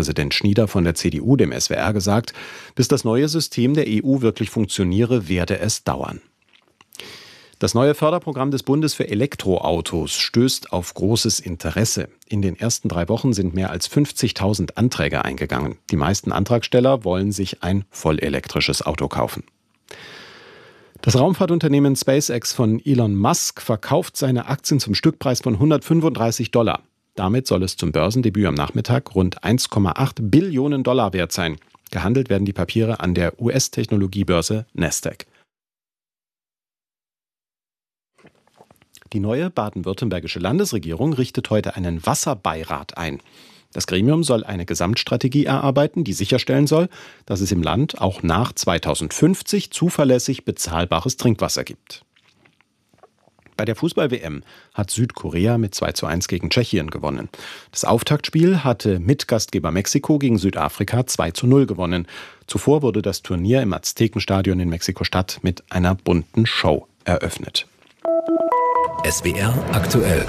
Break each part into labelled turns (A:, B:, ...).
A: Ministerpräsident Schnieder von der CDU dem SWR gesagt, bis das neue System der EU wirklich funktioniere, werde es dauern. Das neue Förderprogramm des Bundes für Elektroautos stößt auf großes Interesse. In den ersten 3 Wochen sind mehr als 50.000 Anträge eingegangen. Die meisten Antragsteller wollen sich ein vollelektrisches Auto kaufen. Das Raumfahrtunternehmen SpaceX von Elon Musk verkauft seine Aktien zum Stückpreis von $135. Damit soll es zum Börsendebüt am Nachmittag rund 1,8 Billionen Dollar wert sein. Gehandelt werden die Papiere an der US-Technologiebörse Nasdaq. Die neue baden-württembergische Landesregierung richtet heute einen Wasserbeirat ein. Das Gremium soll eine Gesamtstrategie erarbeiten, die sicherstellen soll, dass es im Land auch nach 2050 zuverlässig bezahlbares Trinkwasser gibt. Bei der Fußball-WM hat Südkorea mit 2:1 gegen Tschechien gewonnen. Das Auftaktspiel hatte Mitgastgeber Mexiko gegen Südafrika 2:0 gewonnen. Zuvor wurde das Turnier im Aztekenstadion in Mexiko-Stadt mit einer bunten Show eröffnet.
B: SWR aktuell.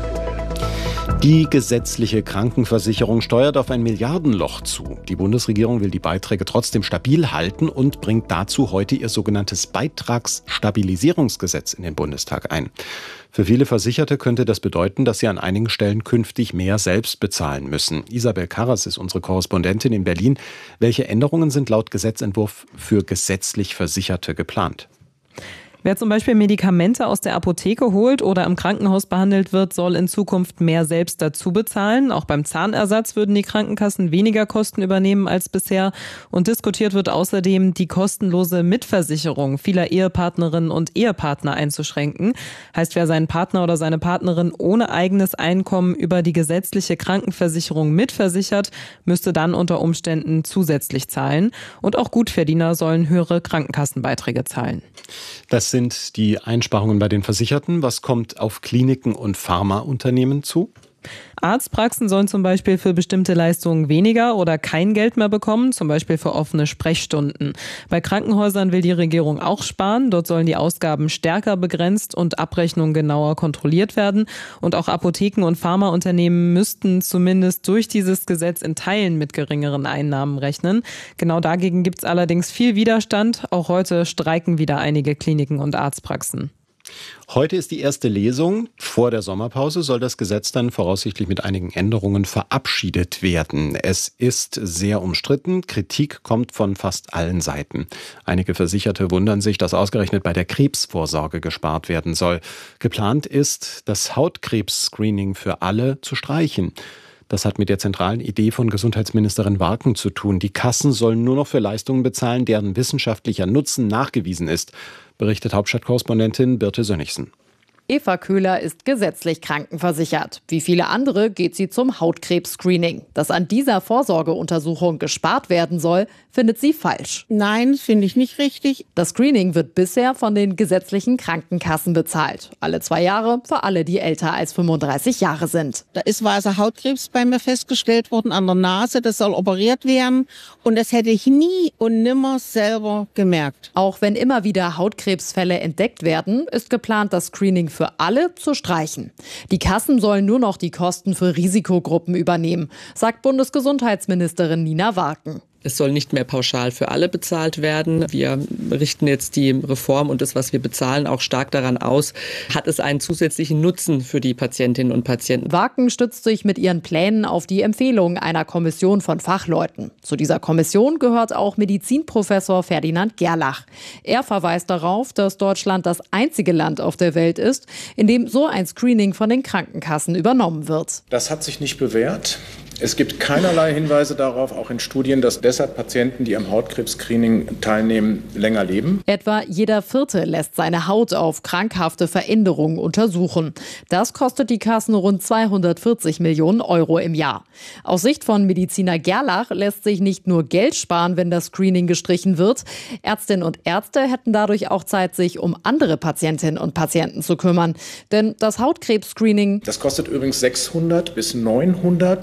A: Die gesetzliche Krankenversicherung steuert auf ein Milliardenloch zu. Die Bundesregierung will die Beiträge trotzdem stabil halten und bringt dazu heute ihr sogenanntes Beitragsstabilisierungsgesetz in den Bundestag ein. Für viele Versicherte könnte das bedeuten, dass sie an einigen Stellen künftig mehr selbst bezahlen müssen. Isabel Karras ist unsere Korrespondentin in Berlin. Welche Änderungen sind laut Gesetzentwurf für gesetzlich Versicherte geplant?
C: Wer zum Beispiel Medikamente aus der Apotheke holt oder im Krankenhaus behandelt wird, soll in Zukunft mehr selbst dazu bezahlen. Auch beim Zahnersatz würden die Krankenkassen weniger Kosten übernehmen als bisher. Und diskutiert wird außerdem, die kostenlose Mitversicherung vieler Ehepartnerinnen und Ehepartner einzuschränken. Heißt, wer seinen Partner oder seine Partnerin ohne eigenes Einkommen über die gesetzliche Krankenversicherung mitversichert, müsste dann unter Umständen zusätzlich zahlen. Und auch Gutverdiener sollen höhere Krankenkassenbeiträge zahlen.
A: Das sind die Einsparungen bei den Versicherten. Was kommt auf Kliniken und Pharmaunternehmen zu?
C: Arztpraxen sollen zum Beispiel für bestimmte Leistungen weniger oder kein Geld mehr bekommen, zum Beispiel für offene Sprechstunden. Bei Krankenhäusern will die Regierung auch sparen. Dort sollen die Ausgaben stärker begrenzt und Abrechnungen genauer kontrolliert werden. Und auch Apotheken und Pharmaunternehmen müssten zumindest durch dieses Gesetz in Teilen mit geringeren Einnahmen rechnen. Genau dagegen gibt es allerdings viel Widerstand. Auch heute streiken wieder einige Kliniken und Arztpraxen.
A: Heute ist die erste Lesung. Vor der Sommerpause soll das Gesetz dann voraussichtlich mit einigen Änderungen verabschiedet werden. Es ist sehr umstritten. Kritik kommt von fast allen Seiten. Einige Versicherte wundern sich, dass ausgerechnet bei der Krebsvorsorge gespart werden soll. Geplant ist, das Hautkrebs-Screening für alle zu streichen. Das hat mit der zentralen Idee von Gesundheitsministerin Warken zu tun. Die Kassen sollen nur noch für Leistungen bezahlen, deren wissenschaftlicher Nutzen nachgewiesen ist, berichtet Hauptstadtkorrespondentin Birte Sönnigsen.
D: Eva Köhler ist gesetzlich krankenversichert. Wie viele andere geht sie zum Hautkrebs-Screening. Dass an dieser Vorsorgeuntersuchung gespart werden soll, findet sie falsch.
E: Nein, finde ich nicht richtig.
D: Das Screening wird bisher von den gesetzlichen Krankenkassen bezahlt. Alle 2 Jahre für alle, die älter als 35 Jahre sind.
E: Da ist weißer Hautkrebs bei mir festgestellt worden an der Nase. Das soll operiert werden. Und das hätte ich nie und nimmer selber gemerkt.
D: Auch wenn immer wieder Hautkrebsfälle entdeckt werden, ist geplant, das Screening für alle zu streichen. Die Kassen sollen nur noch die Kosten für Risikogruppen übernehmen, sagt Bundesgesundheitsministerin Nina Warken.
F: Es soll nicht mehr pauschal für alle bezahlt werden. Wir richten jetzt die Reform und das, was wir bezahlen, auch stark daran aus. Hat es einen zusätzlichen Nutzen für die Patientinnen und Patienten?
D: Warken stützt sich mit ihren Plänen auf die Empfehlungen einer Kommission von Fachleuten. Zu dieser Kommission gehört auch Medizinprofessor Ferdinand Gerlach. Er verweist darauf, dass Deutschland das einzige Land auf der Welt ist, in dem so ein Screening von den Krankenkassen übernommen wird.
G: Das hat sich nicht bewährt. Es gibt keinerlei Hinweise darauf, auch in Studien, dass deshalb Patienten, die am Hautkrebs-Screening teilnehmen, länger leben.
D: Etwa jeder Vierte lässt seine Haut auf krankhafte Veränderungen untersuchen. Das kostet die Kassen rund 240 Millionen Euro im Jahr. Aus Sicht von Mediziner Gerlach lässt sich nicht nur Geld sparen, wenn das Screening gestrichen wird. Ärztinnen und Ärzte hätten dadurch auch Zeit, sich um andere Patientinnen und Patienten zu kümmern. Denn das Hautkrebs-Screening,
G: das kostet übrigens 600 bis 900 voll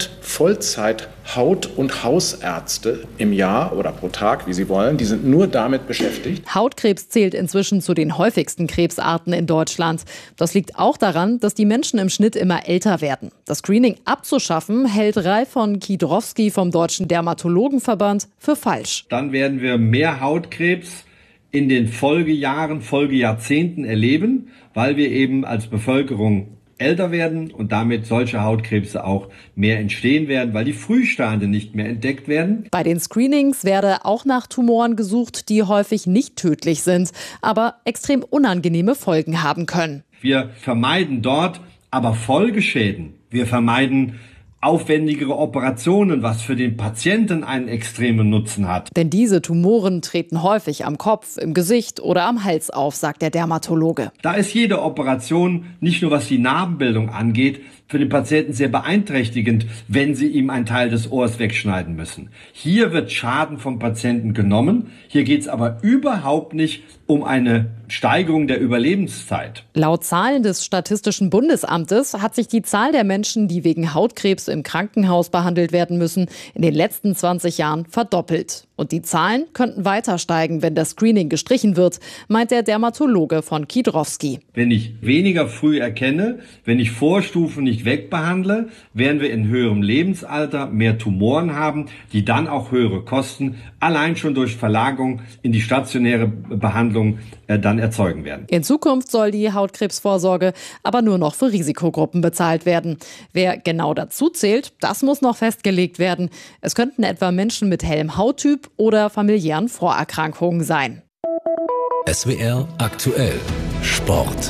G: Vollzeit-Haut- und Hausärzte im Jahr oder pro Tag, wie Sie wollen. Die sind nur damit beschäftigt.
D: Hautkrebs zählt inzwischen zu den häufigsten Krebsarten in Deutschland. Das liegt auch daran, dass die Menschen im Schnitt immer älter werden. Das Screening abzuschaffen, hält Ralf von Kiedrowski vom Deutschen Dermatologenverband für falsch.
H: Dann werden wir mehr Hautkrebs in den Folgejahren, Folgejahrzehnten erleben, weil wir eben als Bevölkerung älter werden und damit solche Hautkrebse auch mehr entstehen werden, weil die Frühstadien nicht mehr entdeckt werden.
D: Bei den Screenings werde auch nach Tumoren gesucht, die häufig nicht tödlich sind, aber extrem unangenehme Folgen haben können.
H: Wir vermeiden dort aber Folgeschäden. Wir vermeiden aufwendigere Operationen, was für den Patienten einen extremen Nutzen hat.
D: Denn diese Tumoren treten häufig am Kopf, im Gesicht oder am Hals auf, sagt der Dermatologe.
H: Da ist jede Operation, nicht nur was die Narbenbildung angeht, für den Patienten sehr beeinträchtigend, wenn sie ihm einen Teil des Ohrs wegschneiden müssen. Hier wird Schaden vom Patienten genommen. Hier geht es aber überhaupt nicht um eine Steigerung der Überlebenszeit.
D: Laut Zahlen des Statistischen Bundesamtes hat sich die Zahl der Menschen, die wegen Hautkrebs im Krankenhaus behandelt werden müssen, in den letzten 20 Jahren verdoppelt. Und die Zahlen könnten weiter steigen, wenn das Screening gestrichen wird, meint der Dermatologe von Kiedrowski.
H: Wenn ich weniger früh erkenne, wenn ich Vorstufen nicht wegbehandle, werden wir in höherem Lebensalter mehr Tumoren haben, die dann auch höhere Kosten allein schon durch Verlagerung in die stationäre Behandlung dann erzeugen werden.
D: In Zukunft soll die Hautkrebsvorsorge aber nur noch für Risikogruppen bezahlt werden. Wer genau dazu zählt, das muss noch festgelegt werden. Es könnten etwa Menschen mit hellem Hauttyp oder familiären Vorerkrankungen sein.
B: SWR aktuell Sport.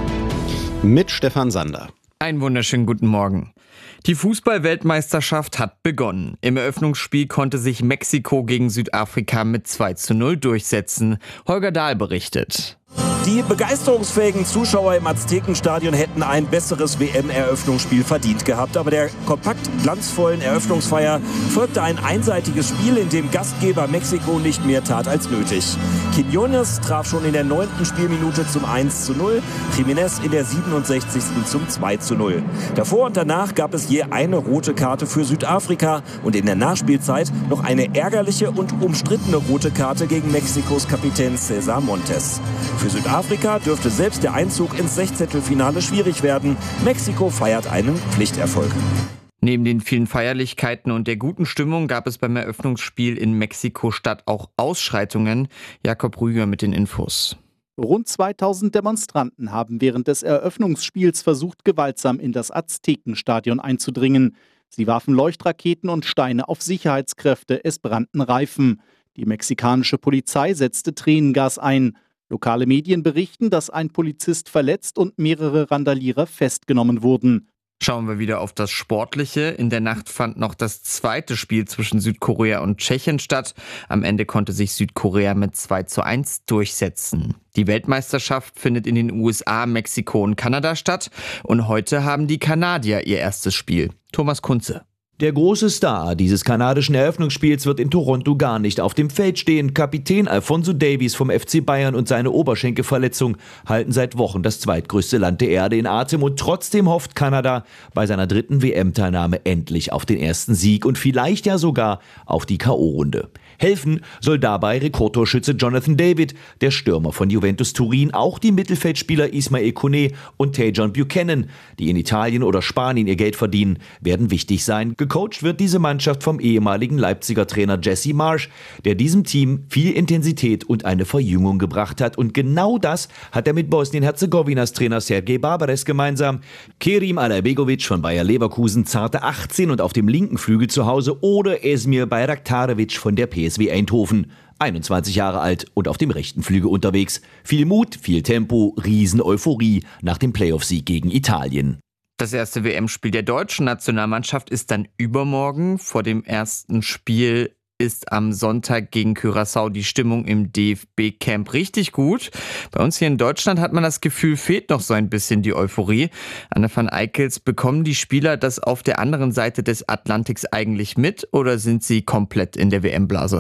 A: Mit Stefan Sander.
I: Einen wunderschönen guten Morgen. Die Fußball-Weltmeisterschaft hat begonnen. Im Eröffnungsspiel konnte sich Mexiko gegen Südafrika mit 2:0 durchsetzen. Holger Dahl berichtet.
J: Die begeisterungsfähigen Zuschauer im Aztekenstadion hätten ein besseres WM-Eröffnungsspiel verdient gehabt. Aber der kompakt glanzvollen Eröffnungsfeier folgte ein einseitiges Spiel, in dem Gastgeber Mexiko nicht mehr tat als nötig. Quiñones traf schon in der 9. Spielminute zum 1:0, Jiménez in der 67. zum 2:0. Davor und danach gab es je eine rote Karte für Südafrika und in der Nachspielzeit noch eine ärgerliche und umstrittene rote Karte gegen Mexikos Kapitän César Montes. Für Südafrika dürfte selbst der Einzug ins Sechzehntelfinale schwierig werden. Mexiko feiert einen Pflichterfolg.
I: Neben den vielen Feierlichkeiten und der guten Stimmung gab es beim Eröffnungsspiel in Mexiko-Stadt auch Ausschreitungen. Jakob Rüger mit den Infos.
K: Rund 2000 Demonstranten haben während des Eröffnungsspiels versucht, gewaltsam in das Aztekenstadion einzudringen. Sie warfen Leuchtraketen und Steine auf Sicherheitskräfte, es brannten Reifen. Die mexikanische Polizei setzte Tränengas ein. Lokale Medien berichten, dass ein Polizist verletzt und mehrere Randalierer festgenommen wurden.
I: Schauen wir wieder auf das Sportliche. In der Nacht fand noch das zweite Spiel zwischen Südkorea und Tschechien statt. Am Ende konnte sich Südkorea mit 2:1 durchsetzen. Die Weltmeisterschaft findet in den USA, Mexiko und Kanada statt. Und heute haben die Kanadier ihr erstes Spiel. Thomas Kunze.
L: Der große Star dieses kanadischen Eröffnungsspiels wird in Toronto gar nicht auf dem Feld stehen. Kapitän Alphonso Davies vom FC Bayern und seine Oberschenkelverletzung halten seit Wochen das zweitgrößte Land der Erde in Atem. Und trotzdem hofft Kanada bei seiner 3. WM-Teilnahme endlich auf den ersten Sieg und vielleicht ja sogar auf die K.O.-Runde. Helfen soll dabei Rekordtorschütze Jonathan David, der Stürmer von Juventus Turin, auch die Mittelfeldspieler Ismail Koné und Tajon Buchanan, die in Italien oder Spanien ihr Geld verdienen, werden wichtig sein. Gecoacht wird diese Mannschaft vom ehemaligen Leipziger Trainer Jesse Marsch, der diesem Team viel Intensität und eine Verjüngung gebracht hat. Und genau das hat er mit Bosnien-Herzegowinas Trainer Sergej Barbares gemeinsam. Kerim Alaibegovic von Bayer Leverkusen, zarte 18 und auf dem linken Flügel zu Hause, oder Esmir Bayraktarevic von der PSV Eindhoven, 21 Jahre alt und auf dem rechten Flügel unterwegs. Viel Mut, viel Tempo, Riesen-Euphorie nach dem Playoff-Sieg gegen Italien.
I: Das erste WM-Spiel der deutschen Nationalmannschaft ist dann übermorgen. Vor dem ersten Spiel ist am Sonntag gegen Curaçao die Stimmung im DFB-Camp richtig gut. Bei uns hier in Deutschland hat man das Gefühl, fehlt noch so ein bisschen die Euphorie. Anne van Eickels, bekommen die Spieler das auf der anderen Seite des Atlantiks eigentlich mit oder sind sie komplett in der WM-Blase?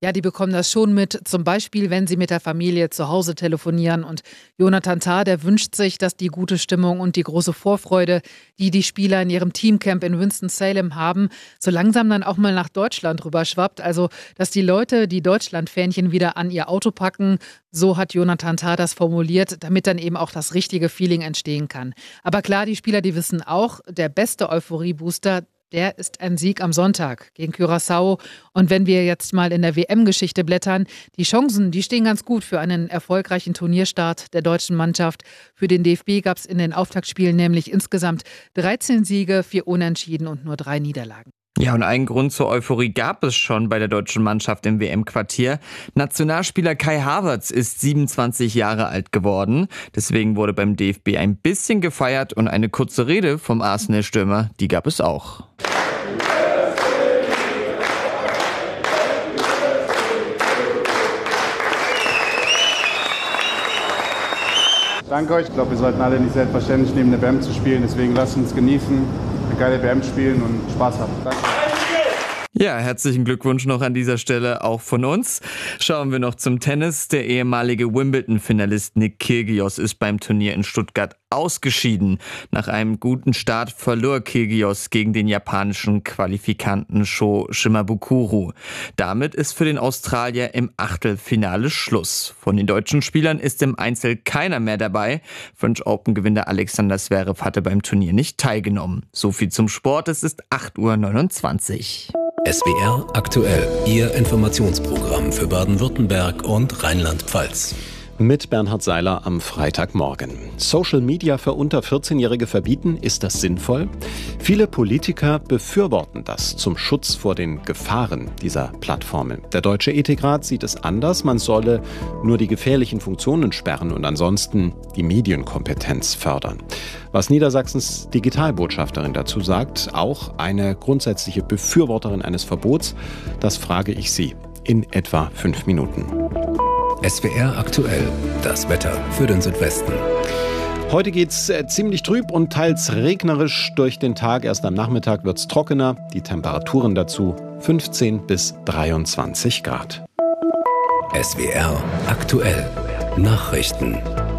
M: Ja, die bekommen das schon mit, zum Beispiel, wenn sie mit der Familie zu Hause telefonieren. Und Jonathan Tah, der wünscht sich, dass die gute Stimmung und die große Vorfreude, die die Spieler in ihrem Teamcamp in Winston-Salem haben, so langsam dann auch mal nach Deutschland rüberschwappt. Also, dass die Leute die Deutschland-Fähnchen wieder an ihr Auto packen, so hat Jonathan Tah das formuliert, damit dann eben auch das richtige Feeling entstehen kann. Aber klar, die Spieler, die wissen auch, der beste Euphorie-Booster, der ist ein Sieg am Sonntag gegen Curaçao. Und wenn wir jetzt mal in der WM-Geschichte blättern, die Chancen, die stehen ganz gut für einen erfolgreichen Turnierstart der deutschen Mannschaft. Für den DFB gab es in den Auftaktspielen nämlich insgesamt 13 Siege, 4 Unentschieden und nur 3 Niederlagen.
I: Ja, und einen Grund zur Euphorie gab es schon bei der deutschen Mannschaft im WM-Quartier. Nationalspieler Kai Havertz ist 27 Jahre alt geworden. Deswegen wurde beim DFB ein bisschen gefeiert und eine kurze Rede vom Arsenal-Stürmer, die gab es auch.
N: Danke euch. Ich glaube, wir sollten alle nicht selbstverständlich nehmen, eine WM zu spielen. Deswegen lasst uns genießen, eine geile WM spielen und Spaß haben. Danke.
I: Ja, herzlichen Glückwunsch noch an dieser Stelle auch von uns. Schauen wir noch zum Tennis. Der ehemalige Wimbledon-Finalist Nick Kyrgios ist beim Turnier in Stuttgart ausgeschieden. Nach einem guten Start verlor Kyrgios gegen den japanischen Qualifikanten Sho Shimabukuro. Damit ist für den Australier im Achtelfinale Schluss. Von den deutschen Spielern ist im Einzel keiner mehr dabei. French Open-Gewinner Alexander Zverev hatte beim Turnier nicht teilgenommen. So viel zum Sport. Es ist 8:29 Uhr.
B: SWR aktuell, Ihr Informationsprogramm für Baden-Württemberg und Rheinland-Pfalz.
A: Mit Bernhard Seiler am Freitagmorgen. Social Media für unter 14-Jährige verbieten, ist das sinnvoll? Viele Politiker befürworten das zum Schutz vor den Gefahren dieser Plattformen. Der Deutsche Ethikrat sieht es anders. Man solle nur die gefährlichen Funktionen sperren und ansonsten die Medienkompetenz fördern. Was Niedersachsens Digitalbotschafterin dazu sagt, auch eine grundsätzliche Befürworterin eines Verbots, das frage ich sie in etwa 5 Minuten.
B: SWR aktuell, das Wetter für den Südwesten.
A: Heute geht's ziemlich trüb und teils regnerisch durch den Tag. Erst am Nachmittag wird's trockener. Die Temperaturen dazu 15 bis 23 Grad.
B: SWR aktuell, Nachrichten.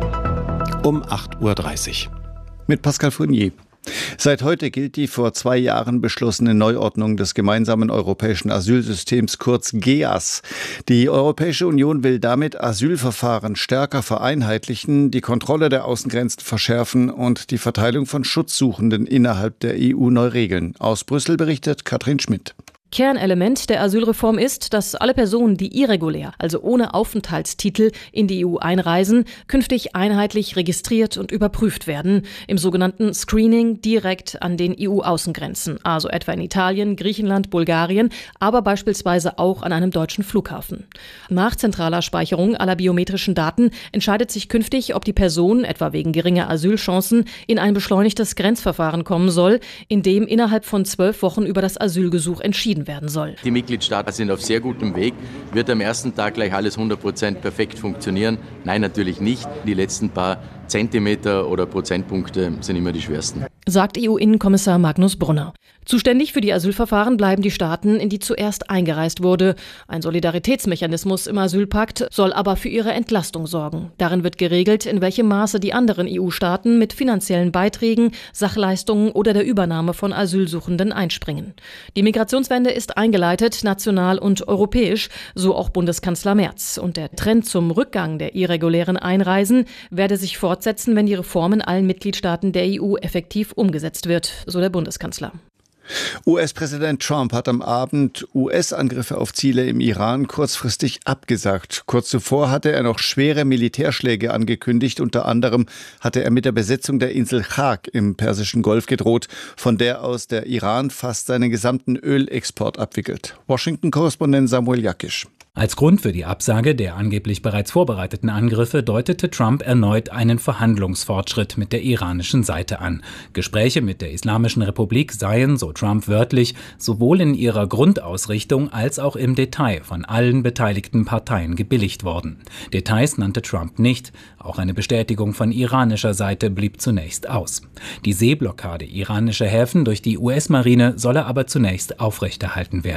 A: Um 8:30 Uhr.
O: Mit Pascal Fournier. Seit heute gilt die vor 2 Jahren beschlossene Neuordnung des gemeinsamen europäischen Asylsystems, kurz GEAS. Die Europäische Union will damit Asylverfahren stärker vereinheitlichen, die Kontrolle der Außengrenzen verschärfen und die Verteilung von Schutzsuchenden innerhalb der EU neu regeln. Aus Brüssel berichtet Katrin Schmidt.
P: Kernelement der Asylreform ist, dass alle Personen, die irregulär, also ohne Aufenthaltstitel, in die EU einreisen, künftig einheitlich registriert und überprüft werden, im sogenannten Screening direkt an den EU-Außengrenzen, also etwa in Italien, Griechenland, Bulgarien, aber beispielsweise auch an einem deutschen Flughafen. Nach zentraler Speicherung aller biometrischen Daten entscheidet sich künftig, ob die Person, etwa wegen geringer Asylchancen, in ein beschleunigtes Grenzverfahren kommen soll, in dem innerhalb von 12 Wochen über das Asylgesuch entschieden werden soll.
Q: Die Mitgliedstaaten sind auf sehr gutem Weg. Wird am ersten Tag gleich alles 100% perfekt funktionieren? Nein, natürlich nicht. Die letzten paar Zentimeter oder Prozentpunkte sind immer die schwersten.
P: Sagt EU-Innenkommissar Magnus Brunner. Zuständig für die Asylverfahren bleiben die Staaten, in die zuerst eingereist wurde. Ein Solidaritätsmechanismus im Asylpakt soll aber für ihre Entlastung sorgen. Darin wird geregelt, in welchem Maße die anderen EU-Staaten mit finanziellen Beiträgen, Sachleistungen oder der Übernahme von Asylsuchenden einspringen. Die Migrationswende ist eingeleitet, national und europäisch, so auch Bundeskanzler Merz. Und der Trend zum Rückgang der irregulären Einreisen werde sich fortsetzen, wenn die Reform in allen Mitgliedstaaten der EU effektiv umgesetzt wird, so der Bundeskanzler.
O: US-Präsident Trump hat am Abend US-Angriffe auf Ziele im Iran kurzfristig abgesagt. Kurz zuvor hatte er noch schwere Militärschläge angekündigt. Unter anderem hatte er mit der Besetzung der Insel Chag im Persischen Golf gedroht, von der aus der Iran fast seinen gesamten Ölexport abwickelt. Washington-Korrespondent Samuel Jakisch.
R: Als Grund für die Absage der angeblich bereits vorbereiteten Angriffe deutete Trump erneut einen Verhandlungsfortschritt mit der iranischen Seite an. Gespräche mit der Islamischen Republik seien, so Trump wörtlich, sowohl in ihrer Grundausrichtung als auch im Detail von allen beteiligten Parteien gebilligt worden. Details nannte Trump nicht. Auch eine Bestätigung von iranischer Seite blieb zunächst aus. Die Seeblockade iranischer Häfen durch die US-Marine solle aber zunächst aufrechterhalten werden.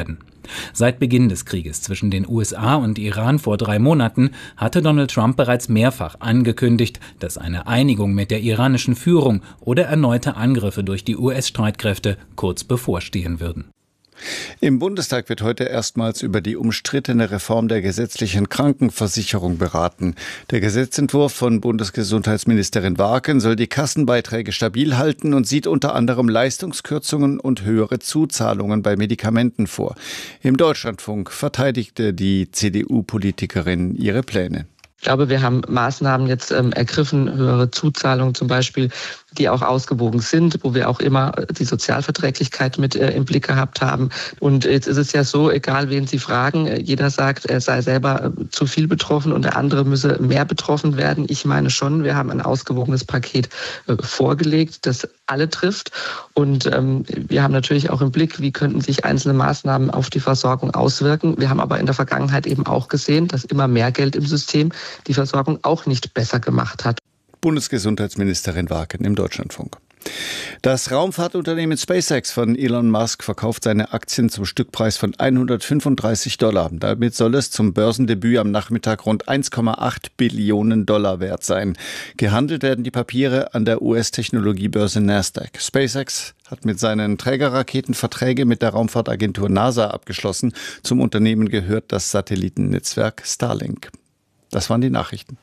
R: Seit Beginn des Krieges zwischen den USA und Iran vor 3 Monaten hatte Donald Trump bereits mehrfach angekündigt, dass eine Einigung mit der iranischen Führung oder erneute Angriffe durch die US-Streitkräfte kurz bevorstehen würden.
O: Im Bundestag wird heute erstmals über die umstrittene Reform der gesetzlichen Krankenversicherung beraten. Der Gesetzentwurf von Bundesgesundheitsministerin Warken soll die Kassenbeiträge stabil halten und sieht unter anderem Leistungskürzungen und höhere Zuzahlungen bei Medikamenten vor. Im Deutschlandfunk verteidigte die CDU-Politikerin ihre Pläne.
F: Ich glaube, wir haben Maßnahmen jetzt ergriffen, höhere Zuzahlungen zum Beispiel, die auch ausgewogen sind, wo wir auch immer die Sozialverträglichkeit mit im Blick gehabt haben. Und jetzt ist es ja so, egal wen Sie fragen, jeder sagt, er sei selber zu viel betroffen und der andere müsse mehr betroffen werden. Ich meine schon, wir haben ein ausgewogenes Paket vorgelegt, das alle trifft. Und wir haben natürlich auch im Blick, wie könnten sich einzelne Maßnahmen auf die Versorgung auswirken. Wir haben aber in der Vergangenheit eben auch gesehen, dass immer mehr Geld im System die Versorgung auch nicht besser gemacht hat.
O: Bundesgesundheitsministerin Warken im Deutschlandfunk. Das Raumfahrtunternehmen SpaceX von Elon Musk verkauft seine Aktien zum Stückpreis von $135. Damit soll es zum Börsendebüt am Nachmittag rund 1,8 Billionen Dollar wert sein. Gehandelt werden die Papiere an der US-Technologiebörse Nasdaq. SpaceX hat mit seinen Trägerraketen Verträge mit der Raumfahrtagentur NASA abgeschlossen. Zum Unternehmen gehört das Satellitennetzwerk Starlink. Das waren die Nachrichten.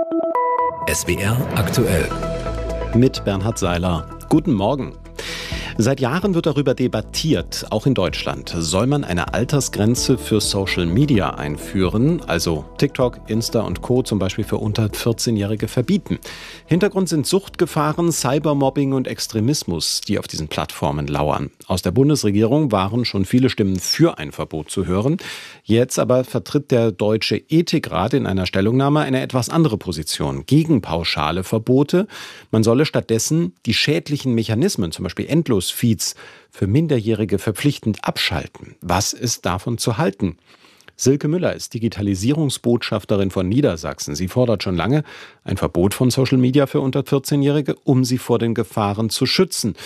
B: SWR aktuell.
A: Mit Bernhard Seiler. Guten Morgen. Seit Jahren wird darüber debattiert, auch in Deutschland. Soll man eine Altersgrenze für Social Media einführen, also TikTok, Insta und Co. zum Beispiel für unter 14-Jährige verbieten? Hintergrund sind Suchtgefahren, Cybermobbing und Extremismus, die auf diesen Plattformen lauern. Aus der Bundesregierung waren schon viele Stimmen für ein Verbot zu hören. Jetzt aber vertritt der Deutsche Ethikrat in einer Stellungnahme eine etwas andere Position gegen pauschale Verbote. Man solle stattdessen die schädlichen Mechanismen, zum Beispiel Endlosfeeds, für Minderjährige verpflichtend abschalten. Was ist davon zu halten? Silke Müller ist Digitalisierungsbotschafterin von Niedersachsen. Sie fordert schon lange ein Verbot von Social Media für unter 14-Jährige, um sie vor den Gefahren zu schützen.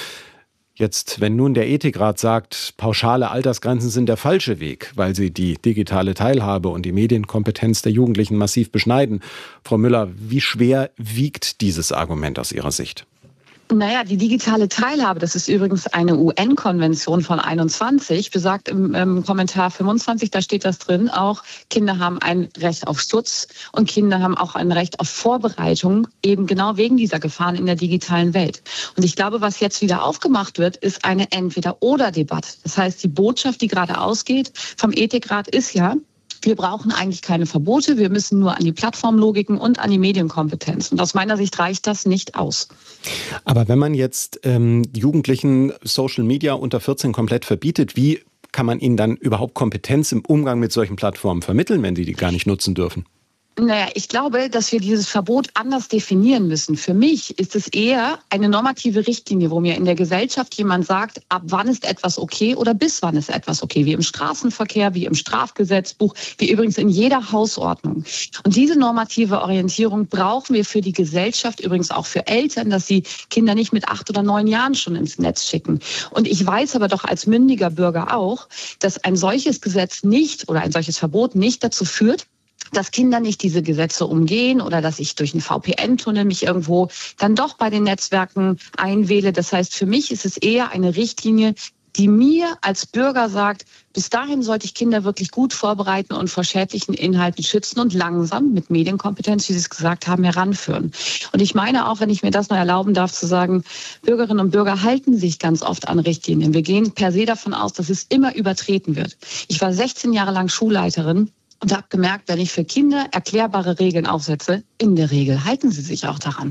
A: Jetzt, wenn nun der Ethikrat sagt, pauschale Altersgrenzen sind der falsche Weg, weil sie die digitale Teilhabe und die Medienkompetenz der Jugendlichen massiv beschneiden. Frau Müller, wie schwer wiegt dieses Argument aus Ihrer Sicht?
S: Naja, die digitale Teilhabe, das ist übrigens eine UN-Konvention von 21, besagt im Kommentar 25, da steht das drin, auch Kinder haben ein Recht auf Schutz und Kinder haben auch ein Recht auf Vorbereitung, eben genau wegen dieser Gefahren in der digitalen Welt. Und ich glaube, was jetzt wieder aufgemacht wird, ist eine Entweder-oder-Debatte. Das heißt, die Botschaft, die gerade ausgeht vom Ethikrat ist ja, wir brauchen eigentlich keine Verbote, wir müssen nur an die Plattformlogiken und an die Medienkompetenz. Und aus meiner Sicht reicht das nicht aus.
A: Aber wenn man jetzt Jugendlichen Social Media unter 14 komplett verbietet, wie kann man ihnen dann überhaupt Kompetenz im Umgang mit solchen Plattformen vermitteln, wenn sie die gar nicht nutzen dürfen?
S: Naja, ich glaube, dass wir dieses Verbot anders definieren müssen. Für mich ist es eher eine normative Richtlinie, wo mir in der Gesellschaft jemand sagt, ab wann ist etwas okay oder bis wann ist etwas okay, wie im Straßenverkehr, wie im Strafgesetzbuch, wie übrigens in jeder Hausordnung. Und diese normative Orientierung brauchen wir für die Gesellschaft, übrigens auch für Eltern, dass sie Kinder nicht mit 8 oder 9 Jahren schon ins Netz schicken. Und ich weiß aber doch als mündiger Bürger auch, dass ein solches Gesetz nicht oder ein solches Verbot nicht dazu führt, dass Kinder nicht diese Gesetze umgehen oder dass ich durch einen VPN-Tunnel mich irgendwo dann doch bei den Netzwerken einwähle. Das heißt, für mich ist es eher eine Richtlinie, die mir als Bürger sagt, bis dahin sollte ich Kinder wirklich gut vorbereiten und vor schädlichen Inhalten schützen und langsam mit Medienkompetenz, wie Sie es gesagt haben, heranführen. Und ich meine auch, wenn ich mir das noch erlauben darf, zu sagen, Bürgerinnen und Bürger halten sich ganz oft an Richtlinien. Wir gehen per se davon aus, dass es immer übertreten wird. Ich war 16 Jahre lang Schulleiterin und habe gemerkt, wenn ich für Kinder erklärbare Regeln aufsetze, in der Regel halten sie sich auch daran.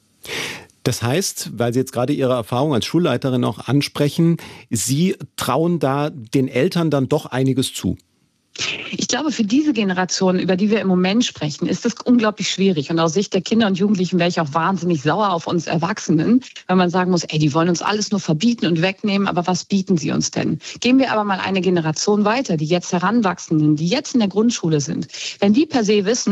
A: Das heißt, weil Sie jetzt gerade Ihre Erfahrung als Schulleiterin auch ansprechen, Sie trauen da den Eltern dann doch einiges zu.
S: Ich glaube, für diese Generation, über die wir im Moment sprechen, ist das unglaublich schwierig. Und aus Sicht der Kinder und Jugendlichen wäre ich auch wahnsinnig sauer auf uns Erwachsenen, wenn man sagen muss, die wollen uns alles nur verbieten und wegnehmen, aber was bieten sie uns denn? Gehen wir aber mal eine Generation weiter, die jetzt Heranwachsenden, die jetzt in der Grundschule sind. Wenn die per se wissen,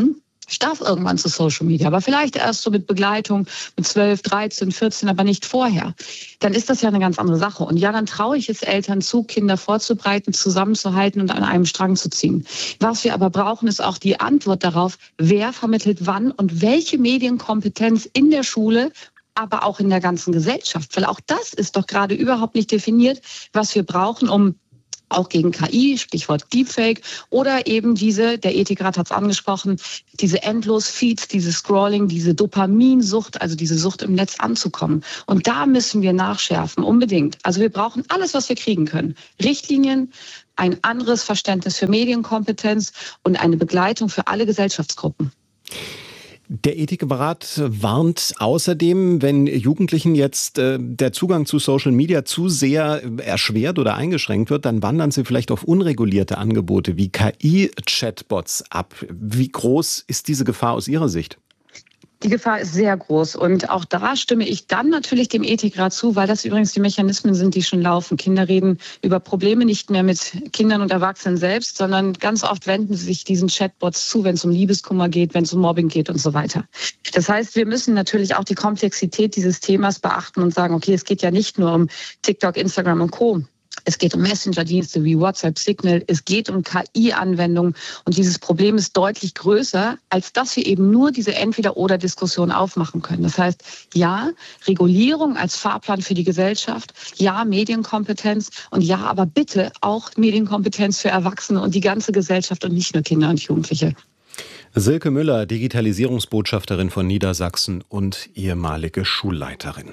S: Ich darf irgendwann zu Social Media, aber vielleicht erst so mit Begleitung mit 12, 13, 14, aber nicht vorher. Dann ist das ja eine ganz andere Sache. Und ja, dann traue ich es Eltern zu, Kinder vorzubereiten, zusammenzuhalten und an einem Strang zu ziehen. Was wir aber brauchen, ist auch die Antwort darauf, wer vermittelt wann und welche Medienkompetenz in der Schule, aber auch in der ganzen Gesellschaft. Weil auch das ist doch gerade überhaupt nicht definiert, was wir brauchen, um auch gegen KI, Stichwort Deepfake, oder eben der Ethikrat hat es angesprochen, diese endlos Feeds, diese Scrolling, diese Dopaminsucht, also diese Sucht im Netz anzukommen. Und da müssen wir nachschärfen, unbedingt. Also wir brauchen alles, was wir kriegen können. Richtlinien, ein anderes Verständnis für Medienkompetenz und eine Begleitung für alle Gesellschaftsgruppen.
A: Der Ethikrat warnt außerdem, wenn Jugendlichen jetzt der Zugang zu Social Media zu sehr erschwert oder eingeschränkt wird, dann wandern sie vielleicht auf unregulierte Angebote wie KI-Chatbots ab. Wie groß ist diese Gefahr aus Ihrer Sicht?
S: Die Gefahr ist sehr groß und auch da stimme ich dann natürlich dem Ethikrat zu, weil das übrigens die Mechanismen sind, die schon laufen. Kinder reden über Probleme nicht mehr mit Kindern und Erwachsenen selbst, sondern ganz oft wenden sie sich diesen Chatbots zu, wenn es um Liebeskummer geht, wenn es um Mobbing geht und so weiter. Das heißt, wir müssen natürlich auch die Komplexität dieses Themas beachten und sagen, okay, es geht ja nicht nur um TikTok, Instagram und Co. Es geht um Messenger-Dienste wie WhatsApp, Signal. Es geht um KI-Anwendungen. Und dieses Problem ist deutlich größer, als dass wir eben nur diese Entweder-oder-Diskussion aufmachen können. Das heißt, ja, Regulierung als Fahrplan für die Gesellschaft, ja, Medienkompetenz und ja, aber bitte auch Medienkompetenz für Erwachsene und die ganze Gesellschaft und nicht nur Kinder und Jugendliche.
A: Silke Müller, Digitalisierungsbotschafterin von Niedersachsen und ehemalige Schulleiterin.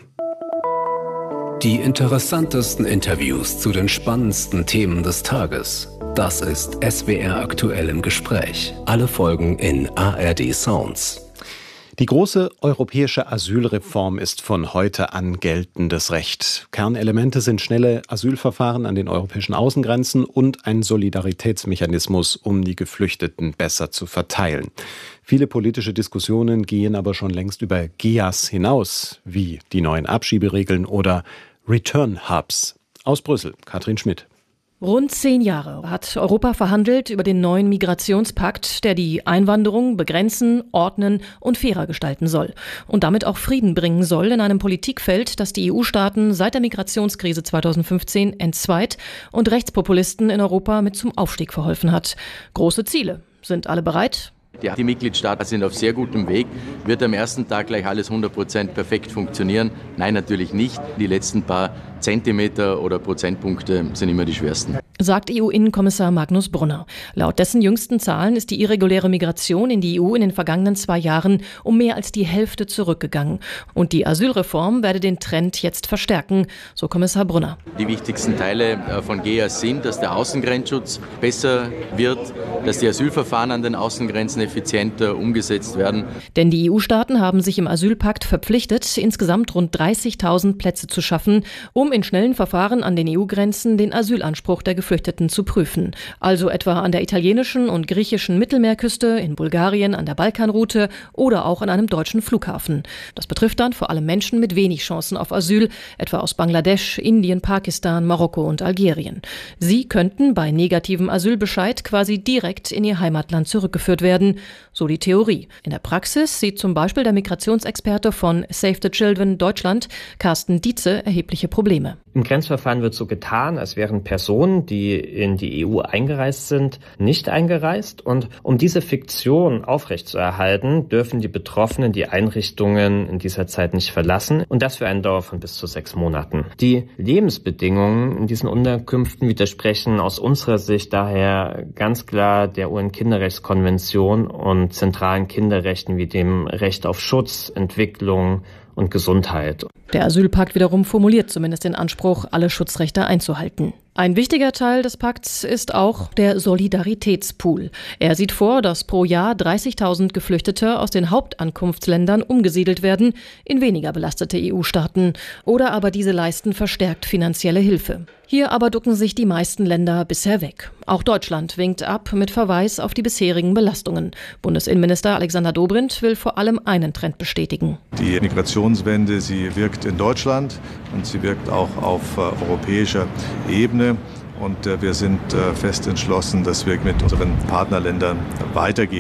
B: Die interessantesten Interviews zu den spannendsten Themen des Tages. Das ist SWR aktuell im Gespräch. Alle Folgen in ARD Sounds.
A: Die große europäische Asylreform ist von heute an geltendes Recht. Kernelemente sind schnelle Asylverfahren an den europäischen Außengrenzen und ein Solidaritätsmechanismus, um die Geflüchteten besser zu verteilen. Viele politische Diskussionen gehen aber schon längst über GEAS hinaus, wie die neuen Abschieberegeln oder Return Hubs. Aus Brüssel, Katrin Schmidt.
P: Rund 10 Jahre hat Europa verhandelt über den neuen Migrationspakt, der die Einwanderung begrenzen, ordnen und fairer gestalten soll. Und damit auch Frieden bringen soll in einem Politikfeld, das die EU-Staaten seit der Migrationskrise 2015 entzweit und Rechtspopulisten in Europa mit zum Aufstieg verholfen hat. Große Ziele. Sind alle bereit?
Q: Die Mitgliedstaaten sind auf sehr gutem Weg. Wird am ersten Tag gleich alles 100% perfekt funktionieren? Nein, natürlich nicht. Die letzten paar Zentimeter oder Prozentpunkte sind immer die schwersten.
P: Sagt EU-Innenkommissar Magnus Brunner. Laut dessen jüngsten Zahlen ist die irreguläre Migration in die EU in den vergangenen 2 Jahren um mehr als die Hälfte zurückgegangen. Und die Asylreform werde den Trend jetzt verstärken, so Kommissar Brunner.
Q: Die wichtigsten Teile von GEAS sind, dass der Außengrenzschutz besser wird, dass die Asylverfahren an den Außengrenzen effizienter umgesetzt werden.
P: Denn die EU-Staaten haben sich im Asylpakt verpflichtet, insgesamt rund 30.000 Plätze zu schaffen, um in schnellen Verfahren an den EU-Grenzen den Asylanspruch der Geflüchteten zu prüfen. Also etwa an der italienischen und griechischen Mittelmeerküste, in Bulgarien, an der Balkanroute oder auch an einem deutschen Flughafen. Das betrifft dann vor allem Menschen mit wenig Chancen auf Asyl, etwa aus Bangladesch, Indien, Pakistan, Marokko und Algerien. Sie könnten bei negativem Asylbescheid quasi direkt in ihr Heimatland zurückgeführt werden, so die Theorie. In der Praxis sieht zum Beispiel der Migrationsexperte von Save the Children Deutschland, Carsten Dietze, erhebliche Probleme.
T: Im Grenzverfahren wird so getan, als wären Personen, die in die EU eingereist sind, nicht eingereist. Und um diese Fiktion aufrechtzuerhalten, dürfen die Betroffenen die Einrichtungen in dieser Zeit nicht verlassen. Und das für eine Dauer von bis zu 6 Monaten. Die Lebensbedingungen in diesen Unterkünften widersprechen aus unserer Sicht daher ganz klar der UN-Kinderrechtskonvention und zentralen Kinderrechten wie dem Recht auf Schutz, Entwicklung und Gesundheit.
P: Der Asylpakt wiederum formuliert zumindest den Anspruch, alle Schutzrechte einzuhalten. Ein wichtiger Teil des Pakts ist auch der Solidaritätspool. Er sieht vor, dass pro Jahr 30.000 Geflüchtete aus den Hauptankunftsländern umgesiedelt werden in weniger belastete EU-Staaten. Oder aber diese leisten verstärkt finanzielle Hilfe. Hier aber ducken sich die meisten Länder bisher weg. Auch Deutschland winkt ab mit Verweis auf die bisherigen Belastungen. Bundesinnenminister Alexander Dobrindt will vor allem einen Trend bestätigen.
U: Die Migrationswende, sie wirkt in Deutschland und sie wirkt auch auf europäischer Ebene. Und wir sind fest entschlossen, dass wir mit unseren Partnerländern weitergehen.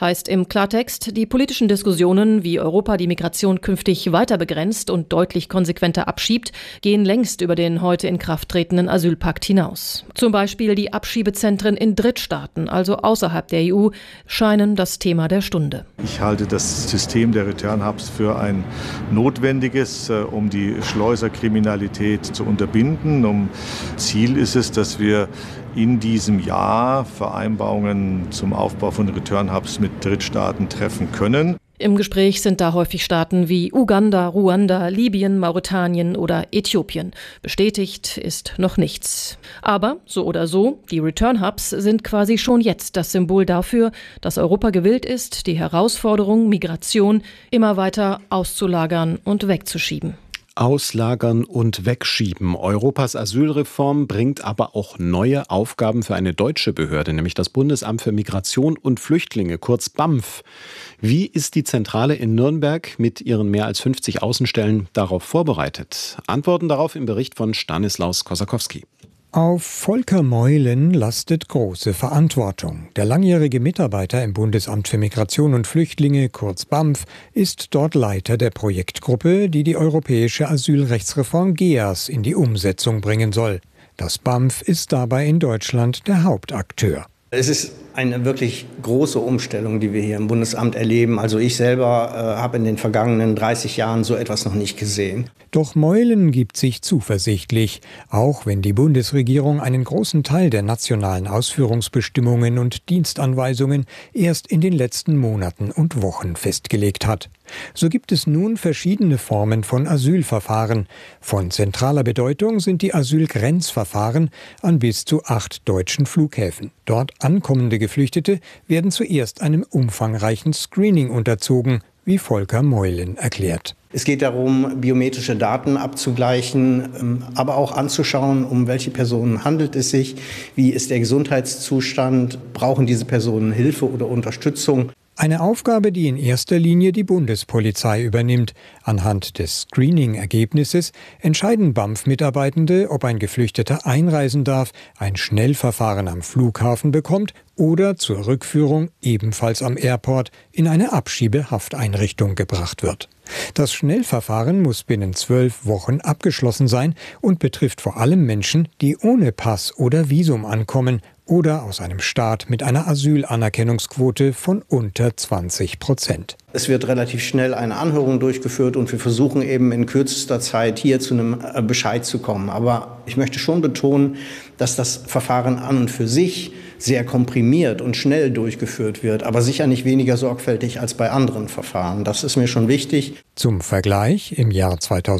P: Heißt im Klartext, die politischen Diskussionen, wie Europa die Migration künftig weiter begrenzt und deutlich konsequenter abschiebt, gehen längst über den heute in Kraft tretenden Asylpakt hinaus. Zum Beispiel die Abschiebezentren in Drittstaaten, also außerhalb der EU, scheinen das Thema der Stunde.
U: Ich halte das System der Return Hubs für ein notwendiges, um die Schleuserkriminalität zu unterbinden. Ziel ist es, dass wir in diesem Jahr Vereinbarungen zum Aufbau von Return Hubs mit Drittstaaten treffen können.
P: Im Gespräch sind da häufig Staaten wie Uganda, Ruanda, Libyen, Mauretanien oder Äthiopien. Bestätigt ist noch nichts. Aber so oder so, die Return Hubs sind quasi schon jetzt das Symbol dafür, dass Europa gewillt ist, die Herausforderung Migration immer weiter auszulagern und wegzuschieben.
A: Auslagern und wegschieben. Europas Asylreform bringt aber auch neue Aufgaben für eine deutsche Behörde, nämlich das Bundesamt für Migration und Flüchtlinge, kurz BAMF. Wie ist die Zentrale in Nürnberg mit ihren mehr als 50 Außenstellen darauf vorbereitet? Antworten darauf im Bericht von Stanislaus Kosakowski.
C: Auf Volker Meulen lastet große Verantwortung. Der langjährige Mitarbeiter im Bundesamt für Migration und Flüchtlinge, kurz BAMF, ist dort Leiter der Projektgruppe, die die europäische Asylrechtsreform GEAS in die Umsetzung bringen soll. Das BAMF ist dabei in Deutschland der Hauptakteur.
V: Es ist eine wirklich große Umstellung, die wir hier im Bundesamt erleben. Also ich selber habe in den vergangenen 30 Jahren so etwas noch nicht gesehen.
C: Doch Meulen gibt sich zuversichtlich, auch wenn die Bundesregierung einen großen Teil der nationalen Ausführungsbestimmungen und Dienstanweisungen erst in den letzten Monaten und Wochen festgelegt hat. So gibt es nun verschiedene Formen von Asylverfahren. Von zentraler Bedeutung sind die Asylgrenzverfahren an bis zu 8 deutschen Flughäfen. Dort ankommende Geflüchtete werden zuerst einem umfangreichen Screening unterzogen, wie Volker Meulen erklärt.
V: Es geht darum, biometrische Daten abzugleichen, aber auch anzuschauen, um welche Personen handelt es sich, wie ist der Gesundheitszustand, brauchen diese Personen Hilfe oder Unterstützung.
C: Eine Aufgabe, die in erster Linie die Bundespolizei übernimmt. Anhand des Screening-Ergebnisses entscheiden BAMF-Mitarbeitende, ob ein Geflüchteter einreisen darf, ein Schnellverfahren am Flughafen bekommt oder zur Rückführung ebenfalls am Airport in eine Abschiebehafteinrichtung gebracht wird. Das Schnellverfahren muss binnen 12 Wochen abgeschlossen sein und betrifft vor allem Menschen, die ohne Pass oder Visum ankommen oder aus einem Staat mit einer Asylanerkennungsquote von unter 20%.
V: Es wird relativ schnell eine Anhörung durchgeführt und wir versuchen eben in kürzester Zeit hier zu einem Bescheid zu kommen. Aber ich möchte schon betonen, dass das Verfahren an und für sich sehr komprimiert und schnell durchgeführt wird, aber sicher nicht weniger sorgfältig als bei anderen Verfahren. Das ist mir schon wichtig.
C: Zum Vergleich, im Jahr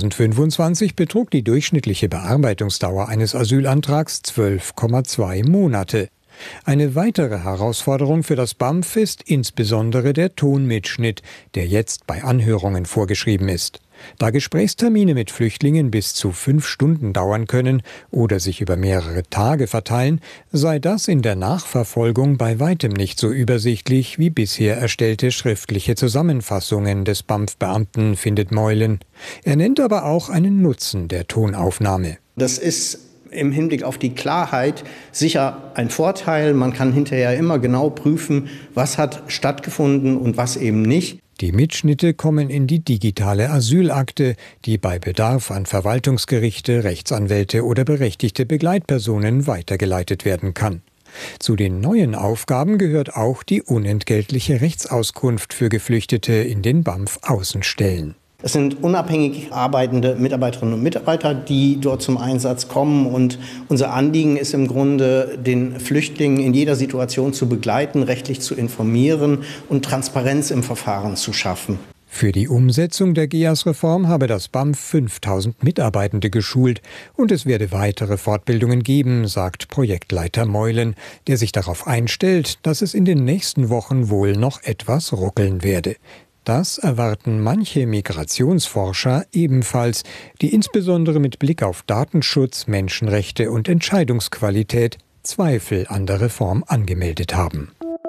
C: 2025 betrug die durchschnittliche Bearbeitungsdauer eines Asylantrags 12,2 Monate. Eine weitere Herausforderung für das BAMF ist insbesondere der Tonmitschnitt, der jetzt bei Anhörungen vorgeschrieben ist. Da Gesprächstermine mit Flüchtlingen bis zu 5 Stunden dauern können oder sich über mehrere Tage verteilen, sei das in der Nachverfolgung bei weitem nicht so übersichtlich wie bisher erstellte schriftliche Zusammenfassungen des BAMF-Beamten, findet Meulen. Er nennt aber auch einen Nutzen der Tonaufnahme.
V: Das ist im Hinblick auf die Klarheit sicher ein Vorteil. Man kann hinterher immer genau prüfen, was hat stattgefunden und was eben nicht.
C: Die Mitschnitte kommen in die digitale Asylakte, die bei Bedarf an Verwaltungsgerichte, Rechtsanwälte oder berechtigte Begleitpersonen weitergeleitet werden kann. Zu den neuen Aufgaben gehört auch die unentgeltliche Rechtsauskunft für Geflüchtete in den BAMF-Außenstellen.
V: Es sind unabhängig arbeitende Mitarbeiterinnen und Mitarbeiter, die dort zum Einsatz kommen. Und unser Anliegen ist im Grunde, den Flüchtlingen in jeder Situation zu begleiten, rechtlich zu informieren und Transparenz im Verfahren zu schaffen.
C: Für die Umsetzung der GEAS-Reform habe das BAMF 5000 Mitarbeitende geschult und es werde weitere Fortbildungen geben, sagt Projektleiter Meulen, der sich darauf einstellt, dass es in den nächsten Wochen wohl noch etwas ruckeln werde. Das erwarten manche Migrationsforscher ebenfalls, die insbesondere mit Blick auf Datenschutz, Menschenrechte und Entscheidungsqualität Zweifel an der Reform angemeldet haben.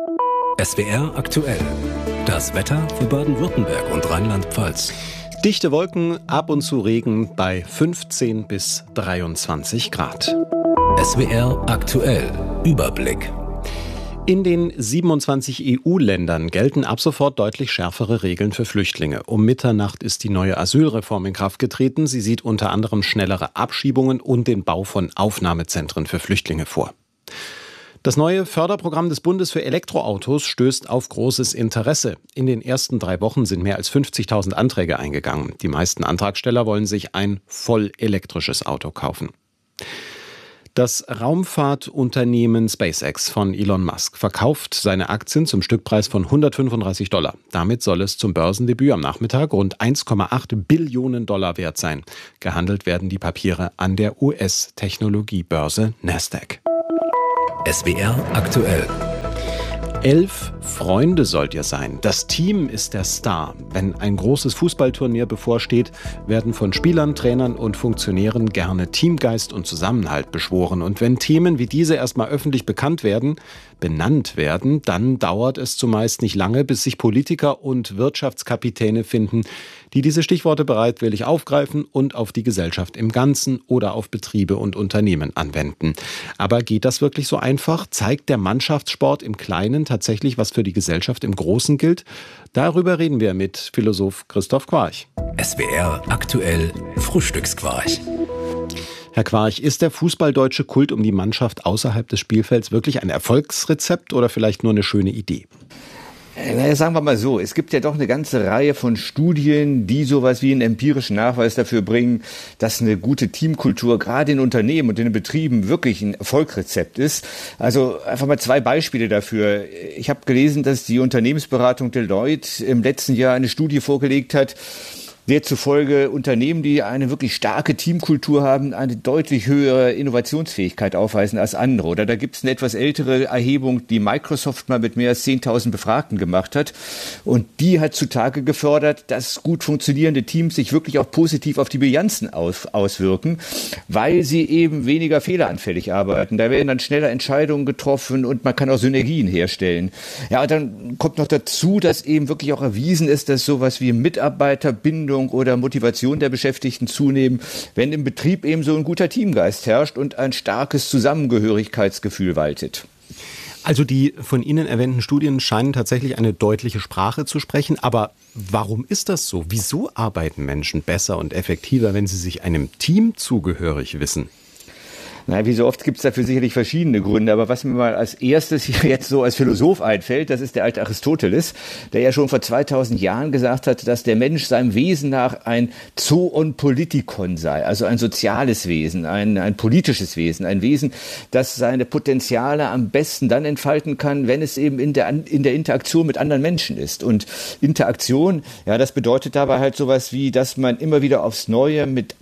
B: SWR aktuell. Das Wetter für Baden-Württemberg und Rheinland-Pfalz.
A: Dichte Wolken, ab und zu Regen bei 15 bis 23 Grad.
B: SWR aktuell. Überblick.
A: In den 27 EU-Ländern gelten ab sofort deutlich schärfere Regeln für Flüchtlinge. Um Mitternacht ist die neue Asylreform in Kraft getreten. Sie sieht unter anderem schnellere Abschiebungen und den Bau von Aufnahmezentren für Flüchtlinge vor. Das neue Förderprogramm des Bundes für Elektroautos stößt auf großes Interesse. In den ersten 3 Wochen sind mehr als 50.000 Anträge eingegangen. Die meisten Antragsteller wollen sich ein voll elektrisches Auto kaufen. Das Raumfahrtunternehmen SpaceX von Elon Musk verkauft seine Aktien zum Stückpreis von $135. Damit soll es zum Börsendebüt am Nachmittag rund $1,8 Billionen wert sein. Gehandelt werden die Papiere an der US-Technologiebörse Nasdaq.
B: SWR aktuell.
A: 11 Freunde sollt ihr sein. Das Team ist der Star. Wenn ein großes Fußballturnier bevorsteht, werden von Spielern, Trainern und Funktionären gerne Teamgeist und Zusammenhalt beschworen. Und wenn Themen wie diese erstmal öffentlich benannt werden, dann dauert es zumeist nicht lange, bis sich Politiker und Wirtschaftskapitäne finden, die diese Stichworte bereitwillig aufgreifen und auf die Gesellschaft im Ganzen oder auf Betriebe und Unternehmen anwenden. Aber geht das wirklich so einfach? Zeigt der Mannschaftssport im Kleinen tatsächlich, was für die Gesellschaft im Großen gilt? Darüber reden wir mit Philosoph Christoph Quarch.
B: SWR aktuell Frühstücksquarch.
A: Herr Quarch, ist der fußballdeutsche Kult um die Mannschaft außerhalb des Spielfelds wirklich ein Erfolgsrezept oder vielleicht nur eine schöne Idee?
E: Naja, sagen wir mal so, es gibt ja doch eine ganze Reihe von Studien, die sowas wie einen empirischen Nachweis dafür bringen, dass eine gute Teamkultur gerade in Unternehmen und in den Betrieben wirklich ein Erfolgsrezept ist. Also einfach mal 2 Beispiele dafür. Ich habe gelesen, dass die Unternehmensberatung Deloitte im letzten Jahr eine Studie vorgelegt hat, der zufolge Unternehmen, die eine wirklich starke Teamkultur haben, eine deutlich höhere Innovationsfähigkeit aufweisen als andere. Oder da gibt es eine etwas ältere Erhebung, die Microsoft mal mit mehr als 10.000 Befragten gemacht hat. Und die hat zutage gefördert, dass gut funktionierende Teams sich wirklich auch positiv auf die Bilanzen auswirken, weil sie eben weniger fehleranfällig arbeiten. Da werden dann schneller Entscheidungen getroffen und man kann auch Synergien herstellen. Ja, und dann kommt noch dazu, dass eben wirklich auch erwiesen ist, dass sowas wie Mitarbeiterbindung oder Motivation der Beschäftigten zunehmen, wenn im Betrieb eben so ein guter Teamgeist herrscht und ein starkes Zusammengehörigkeitsgefühl waltet.
A: Also die von Ihnen erwähnten Studien scheinen tatsächlich eine deutliche Sprache zu sprechen. Aber warum ist das so? Wieso arbeiten Menschen besser und effektiver, wenn sie sich einem Team zugehörig wissen?
E: Na, wie so oft gibt es dafür sicherlich verschiedene Gründe, aber was mir mal als erstes hier jetzt so als Philosoph einfällt, das ist der alte Aristoteles, der ja schon vor 2000 Jahren gesagt hat, dass der Mensch seinem Wesen nach ein Zoon Politikon sei, also ein soziales Wesen, ein politisches Wesen, ein Wesen, das seine Potenziale am besten dann entfalten kann, wenn es eben in der Interaktion mit anderen Menschen ist. Und Interaktion, ja, das bedeutet dabei halt sowas wie, dass man immer wieder aufs Neue mit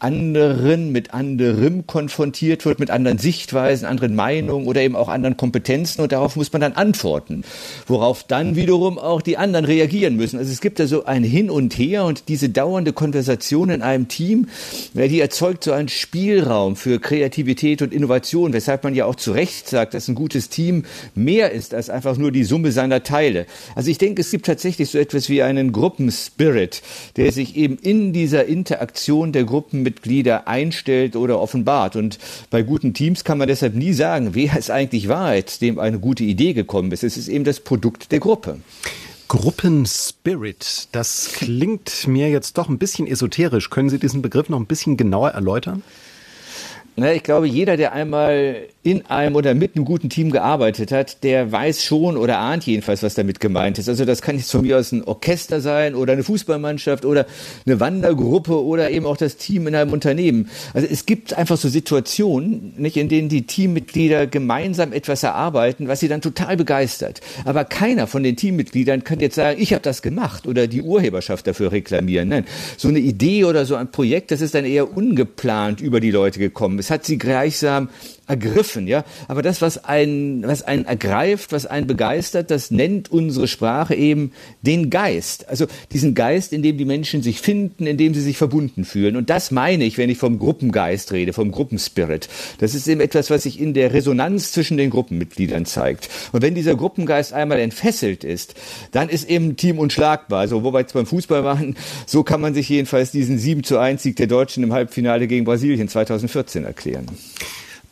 E: anderem konfrontiert wird, mit anderen Sichtweisen, anderen Meinungen oder eben auch anderen Kompetenzen, und darauf muss man dann antworten, worauf dann wiederum auch die anderen reagieren müssen. Also es gibt da so ein Hin und Her, und diese dauernde Konversation in einem Team, die erzeugt so einen Spielraum für Kreativität und Innovation, weshalb man ja auch zu Recht sagt, dass ein gutes Team mehr ist als einfach nur die Summe seiner Teile. Also ich denke, es gibt tatsächlich so etwas wie einen Gruppenspirit, der sich eben in dieser Interaktion der Gruppenmitglieder einstellt oder offenbart. Und bei guten Teams kann man deshalb nie sagen, wer es eigentlich war, dem eine gute Idee gekommen ist. Es ist eben das Produkt der Gruppe.
A: Gruppenspirit, das klingt mir jetzt doch ein bisschen esoterisch. Können Sie diesen Begriff noch ein bisschen genauer erläutern?
E: Na, ich glaube, jeder, der einmal in einem oder mit einem guten Team gearbeitet hat, der weiß schon oder ahnt jedenfalls, was damit gemeint ist. Also das kann jetzt von mir aus ein Orchester sein oder eine Fußballmannschaft oder eine Wandergruppe oder eben auch das Team in einem Unternehmen. Also es gibt einfach so Situationen, nicht, in denen die Teammitglieder gemeinsam etwas erarbeiten, was sie dann total begeistert. Aber keiner von den Teammitgliedern kann jetzt sagen, ich habe das gemacht oder die Urheberschaft dafür reklamieren. Nein, so eine Idee oder so ein Projekt, das ist dann eher ungeplant über die Leute gekommen. Es hat sie gleichsam ergriffen, ja. Aber das, was einen ergreift, was einen begeistert, das nennt unsere Sprache eben den Geist. Also diesen Geist, in dem die Menschen sich finden, in dem sie sich verbunden fühlen. Und das meine ich, wenn ich vom Gruppengeist rede, vom Gruppenspirit. Das ist eben etwas, was sich in der Resonanz zwischen den Gruppenmitgliedern zeigt. Und wenn dieser Gruppengeist einmal entfesselt ist, dann ist eben ein Team unschlagbar. Also wo wir jetzt beim Fußball waren, so kann man sich jedenfalls diesen 7:1 Sieg der Deutschen im Halbfinale gegen Brasilien 2014 erklären.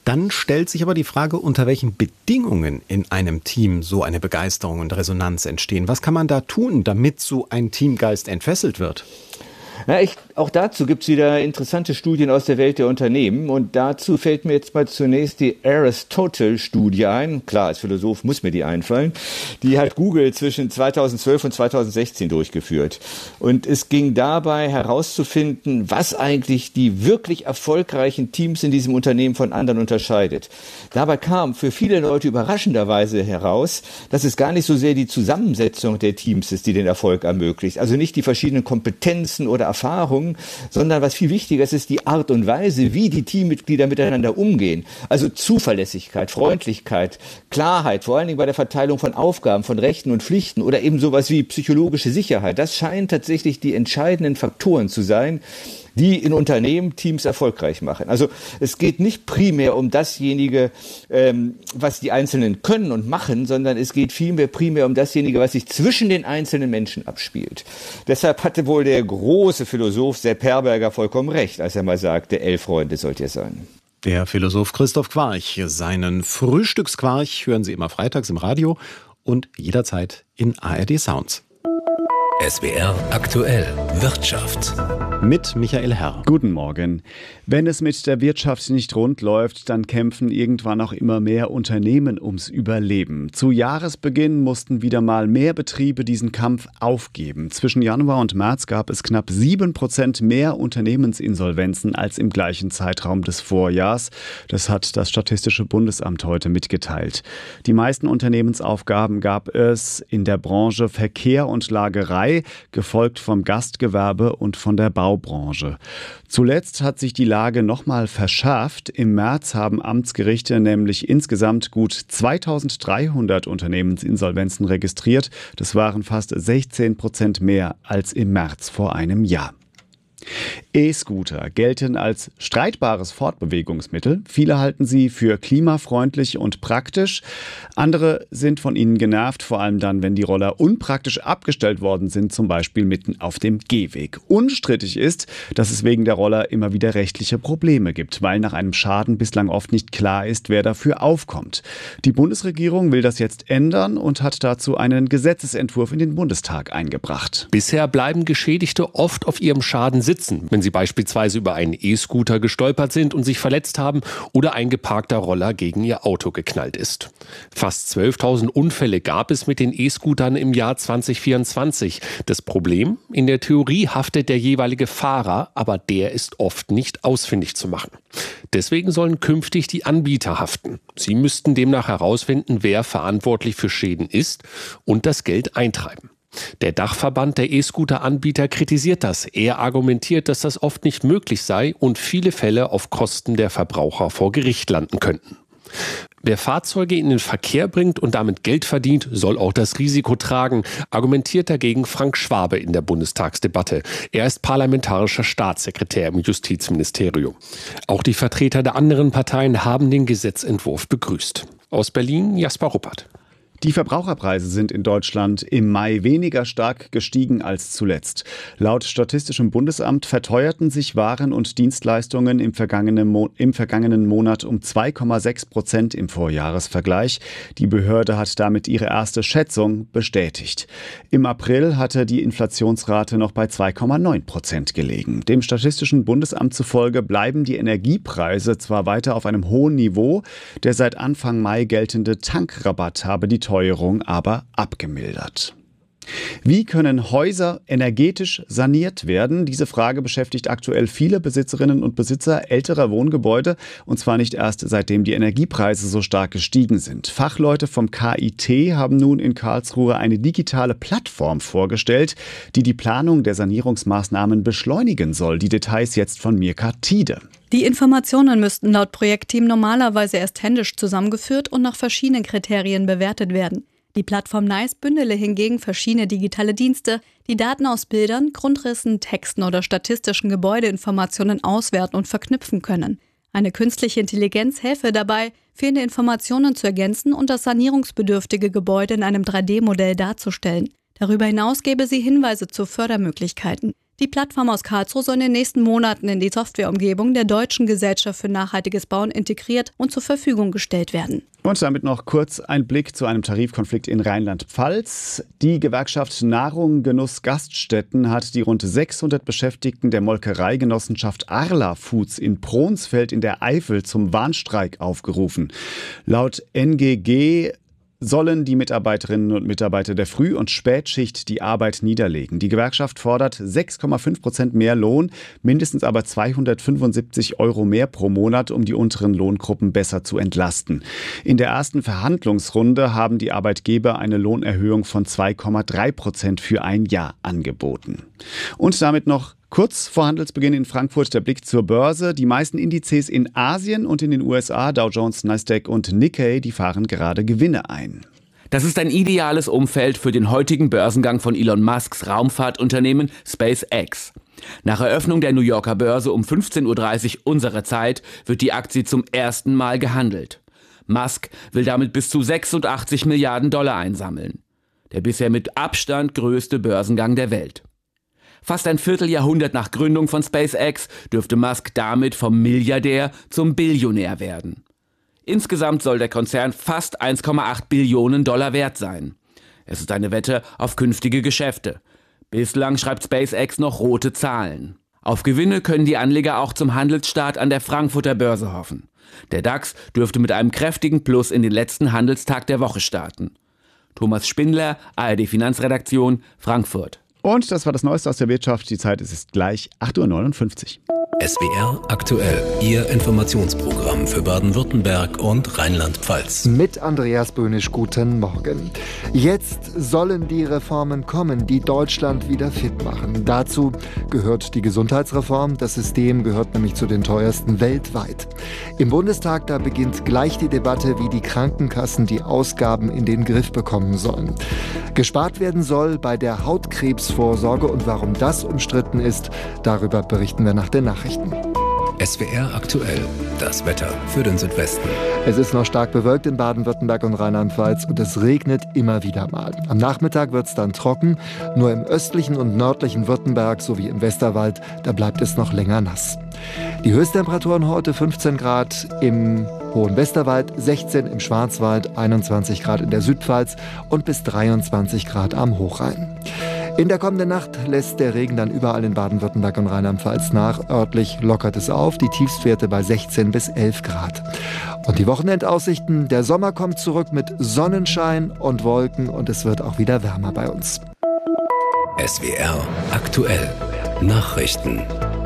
A: Dann stellt sich aber die Frage, unter welchen Bedingungen in einem Team so eine Begeisterung und Resonanz entstehen. Was kann man da tun, damit so ein Teamgeist entfesselt wird?
E: Na, auch dazu gibt es wieder interessante Studien aus der Welt der Unternehmen und dazu fällt mir jetzt mal zunächst die Aristotle-Studie ein. Klar, als Philosoph muss mir die einfallen. Die hat Google zwischen 2012 und 2016 durchgeführt. Und es ging dabei herauszufinden, was eigentlich die wirklich erfolgreichen Teams in diesem Unternehmen von anderen unterscheidet. Dabei kam für viele Leute überraschenderweise heraus, dass es gar nicht so sehr die Zusammensetzung der Teams ist, die den Erfolg ermöglicht. Also nicht die verschiedenen Kompetenzen oder Erfahrungen, sondern was viel wichtiger ist die Art und Weise, wie die Teammitglieder miteinander umgehen. Also Zuverlässigkeit, Freundlichkeit, Klarheit, vor allen Dingen bei der Verteilung von Aufgaben, von Rechten und Pflichten oder eben sowas wie psychologische Sicherheit. Das scheinen tatsächlich die entscheidenden Faktoren zu sein, die in Unternehmen Teams erfolgreich machen. Also es geht nicht primär um dasjenige, was die Einzelnen können und machen, sondern es geht vielmehr primär um dasjenige, was sich zwischen den einzelnen Menschen abspielt. Deshalb hatte wohl der große Philosoph Sepp Herberger vollkommen recht, als er mal sagte, 11 Freunde sollt ihr sein.
A: Der Philosoph Christoph Quarch. Seinen Frühstücksquarch hören Sie immer freitags im Radio und jederzeit in ARD Sounds.
B: SWR aktuell Wirtschaft.
A: Mit Michael Herr.
G: Guten Morgen. Wenn es mit der Wirtschaft nicht rund läuft, dann kämpfen irgendwann auch immer mehr Unternehmen ums Überleben. Zu Jahresbeginn mussten wieder mal mehr Betriebe diesen Kampf aufgeben. Zwischen Januar und März gab es knapp 7% mehr Unternehmensinsolvenzen als im gleichen Zeitraum des Vorjahrs. Das hat das Statistische Bundesamt heute mitgeteilt. Die meisten Unternehmensaufgaben gab es in der Branche Verkehr und Lagerei, gefolgt vom Gastgewerbe und von der Baubranche. Zuletzt hat sich die Lage nochmal verschärft. Im März haben Amtsgerichte nämlich insgesamt gut 2300 Unternehmensinsolvenzen registriert. Das waren fast 16% mehr als im März vor einem Jahr. E-Scooter gelten als streitbares Fortbewegungsmittel. Viele halten sie für klimafreundlich und praktisch. Andere sind von ihnen genervt, vor allem dann, wenn die Roller unpraktisch abgestellt worden sind, zum Beispiel mitten auf dem Gehweg. Unstrittig ist, dass es wegen der Roller immer wieder rechtliche Probleme gibt, weil nach einem Schaden bislang oft nicht klar ist, wer dafür aufkommt. Die Bundesregierung will das jetzt ändern und hat dazu einen Gesetzesentwurf in den Bundestag eingebracht.
H: Bisher bleiben Geschädigte oft auf ihrem Schaden sitzen, wenn sie beispielsweise über einen E-Scooter gestolpert sind und sich verletzt haben oder ein geparkter Roller gegen ihr Auto geknallt ist. Fast 12.000 Unfälle gab es mit den E-Scootern im Jahr 2024. Das Problem? In der Theorie haftet der jeweilige Fahrer, aber der ist oft nicht ausfindig zu machen. Deswegen sollen künftig die Anbieter haften. Sie müssten demnach herausfinden, wer verantwortlich für Schäden ist und das Geld eintreiben. Der Dachverband der E-Scooter-Anbieter kritisiert das. Er argumentiert, dass das oft nicht möglich sei und viele Fälle auf Kosten der Verbraucher vor Gericht landen könnten. Wer Fahrzeuge in den Verkehr bringt und damit Geld verdient, soll auch das Risiko tragen, argumentiert dagegen Frank Schwabe in der Bundestagsdebatte. Er ist parlamentarischer Staatssekretär im Justizministerium. Auch die Vertreter der anderen Parteien haben den Gesetzentwurf begrüßt. Aus Berlin Jasper Ruppert.
G: Die Verbraucherpreise sind in Deutschland im Mai weniger stark gestiegen als zuletzt. Laut Statistischem Bundesamt verteuerten sich Waren und Dienstleistungen im vergangenen Monat um 2,6% im Vorjahresvergleich. Die Behörde hat damit ihre erste Schätzung bestätigt. Im April hatte die Inflationsrate noch bei 2,9% gelegen. Dem Statistischen Bundesamt zufolge bleiben die Energiepreise zwar weiter auf einem hohen Niveau, der seit Anfang Mai geltende Tankrabatt habe die Teuerung aber abgemildert. Wie können Häuser energetisch saniert werden? Diese Frage beschäftigt aktuell viele Besitzerinnen und Besitzer älterer Wohngebäude, und zwar nicht erst seitdem die Energiepreise so stark gestiegen sind. Fachleute vom KIT haben nun in Karlsruhe eine digitale Plattform vorgestellt, die die Planung der Sanierungsmaßnahmen beschleunigen soll. Die Details jetzt von Mirka Tiede.
W: Die Informationen müssten laut Projektteam normalerweise erst händisch zusammengeführt und nach verschiedenen Kriterien bewertet werden. Die Plattform NICE bündele hingegen verschiedene digitale Dienste, die Daten aus Bildern, Grundrissen, Texten oder statistischen Gebäudeinformationen auswerten und verknüpfen können. Eine künstliche Intelligenz helfe dabei, fehlende Informationen zu ergänzen und das sanierungsbedürftige Gebäude in einem 3D-Modell darzustellen. Darüber hinaus gebe sie Hinweise zu Fördermöglichkeiten. Die Plattform aus Karlsruhe soll in den nächsten Monaten in die Softwareumgebung der Deutschen Gesellschaft für nachhaltiges Bauen integriert und zur Verfügung gestellt werden.
G: Und damit noch kurz ein Blick zu einem Tarifkonflikt in Rheinland-Pfalz. Die Gewerkschaft Nahrung, Genuss, Gaststätten hat die rund 600 Beschäftigten der Molkereigenossenschaft Arla Foods in Pronsfeld in der Eifel zum Warnstreik aufgerufen. Laut NGG sollen die Mitarbeiterinnen und Mitarbeiter der Früh- und Spätschicht die Arbeit niederlegen. Die Gewerkschaft fordert 6,5% mehr Lohn, mindestens aber 275 € mehr pro Monat, um die unteren Lohngruppen besser zu entlasten. In der ersten Verhandlungsrunde haben die Arbeitgeber eine Lohnerhöhung von 2,3% für ein Jahr angeboten. Und damit noch kurz vor Handelsbeginn in Frankfurt der Blick zur Börse. Die meisten Indizes in Asien und in den USA, Dow Jones, Nasdaq und Nikkei, die fahren gerade Gewinne ein.
D: Das ist ein ideales Umfeld für den heutigen Börsengang von Elon Musks Raumfahrtunternehmen SpaceX. Nach Eröffnung der New Yorker Börse um 15:30 Uhr unserer Zeit wird die Aktie zum ersten Mal gehandelt. Musk will damit bis zu 86 Milliarden $ einsammeln. Der bisher mit Abstand größte Börsengang der Welt. Fast ein Vierteljahrhundert nach Gründung von SpaceX dürfte Musk damit vom Milliardär zum Billionär werden. Insgesamt soll der Konzern fast 1,8 Billionen $ wert sein. Es ist eine Wette auf künftige Geschäfte. Bislang schreibt SpaceX noch rote Zahlen. Auf Gewinne können die Anleger auch zum Handelsstart an der Frankfurter Börse hoffen. Der DAX dürfte mit einem kräftigen Plus in den letzten Handelstag der Woche starten. Thomas Spindler, ARD Finanzredaktion, Frankfurt.
G: Und das war das Neueste aus der Wirtschaft. Die Zeit ist gleich 8:59 Uhr.
B: SWR aktuell, Ihr Informationsprogramm für Baden-Württemberg und Rheinland-Pfalz.
J: Mit Andreas Böhnisch, guten Morgen. Jetzt sollen die Reformen kommen, die Deutschland wieder fit machen. Dazu gehört die Gesundheitsreform. Das System gehört nämlich zu den teuersten weltweit. Im Bundestag, da beginnt gleich die Debatte, wie die Krankenkassen die Ausgaben in den Griff bekommen sollen. Gespart werden soll bei der Hautkrebsvorsorge und warum das umstritten ist, darüber berichten wir nach den Nachrichten.
B: SWR aktuell, das Wetter für den Südwesten.
J: Es ist noch stark bewölkt in Baden-Württemberg und Rheinland-Pfalz und es regnet immer wieder mal. Am Nachmittag wird es dann trocken, nur im östlichen und nördlichen Württemberg sowie im Westerwald, da bleibt es noch länger nass. Die Höchsttemperaturen heute 15 Grad im Hohen Westerwald, 16 im Schwarzwald, 21 Grad in der Südpfalz und bis 23 Grad am Hochrhein. In der kommenden Nacht lässt der Regen dann überall in Baden-Württemberg und Rheinland-Pfalz nach. Örtlich lockert es auf, die Tiefstwerte bei 16 bis 11 Grad. Und die Wochenendaussichten, der Sommer kommt zurück mit Sonnenschein und Wolken und es wird auch wieder wärmer bei uns.
B: SWR aktuell, Nachrichten.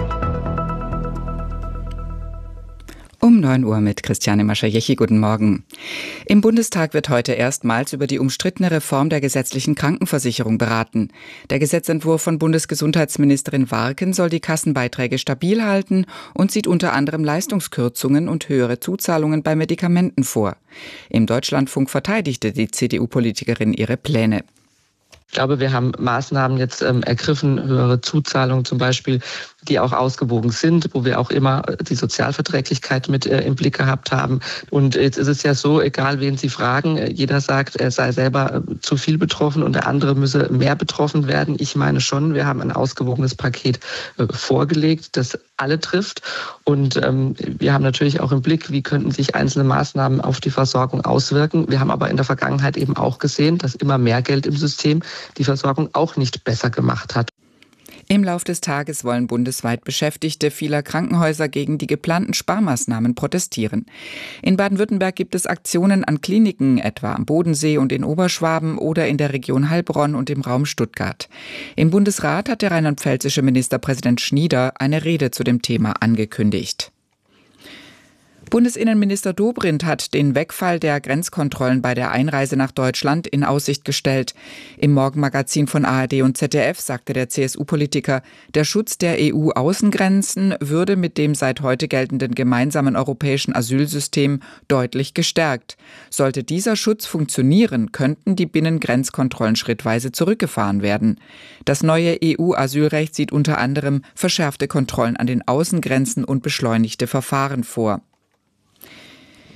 K: Um 9 Uhr mit Christiane Mascher-Jechi. Guten Morgen. Im Bundestag wird heute erstmals über die umstrittene Reform der gesetzlichen Krankenversicherung beraten. Der Gesetzentwurf von Bundesgesundheitsministerin Warken soll die Kassenbeiträge stabil halten und sieht unter anderem Leistungskürzungen und höhere Zuzahlungen bei Medikamenten vor. Im Deutschlandfunk verteidigte die CDU-Politikerin ihre Pläne.
F: Ich glaube, wir haben Maßnahmen jetzt ergriffen, höhere Zuzahlungen zum Beispiel, die auch ausgewogen sind, wo wir auch immer die Sozialverträglichkeit mit im Blick gehabt haben. Und jetzt ist es ja so, egal wen Sie fragen, jeder sagt, er sei selber zu viel betroffen und der andere müsse mehr betroffen werden. Ich meine schon, wir haben ein ausgewogenes Paket vorgelegt, das alle trifft. Und wir haben natürlich auch im Blick, wie könnten sich einzelne Maßnahmen auf die Versorgung auswirken. Wir haben aber in der Vergangenheit eben auch gesehen, dass immer mehr Geld im System die Versorgung auch nicht besser gemacht hat.
K: Im Lauf des Tages wollen bundesweit Beschäftigte vieler Krankenhäuser gegen die geplanten Sparmaßnahmen protestieren. In Baden-Württemberg gibt es Aktionen an Kliniken, etwa am Bodensee und in Oberschwaben oder in der Region Heilbronn und im Raum Stuttgart. Im Bundesrat hat der rheinland-pfälzische Ministerpräsident Schnieder eine Rede zu dem Thema angekündigt. Bundesinnenminister Dobrindt hat den Wegfall der Grenzkontrollen bei der Einreise nach Deutschland in Aussicht gestellt. Im Morgenmagazin von ARD und ZDF sagte der CSU-Politiker, der Schutz der EU-Außengrenzen würde mit dem seit heute geltenden gemeinsamen europäischen Asylsystem deutlich gestärkt. Sollte dieser Schutz funktionieren, könnten die Binnengrenzkontrollen schrittweise zurückgefahren werden. Das neue EU-Asylrecht sieht unter anderem verschärfte Kontrollen an den Außengrenzen und beschleunigte Verfahren vor.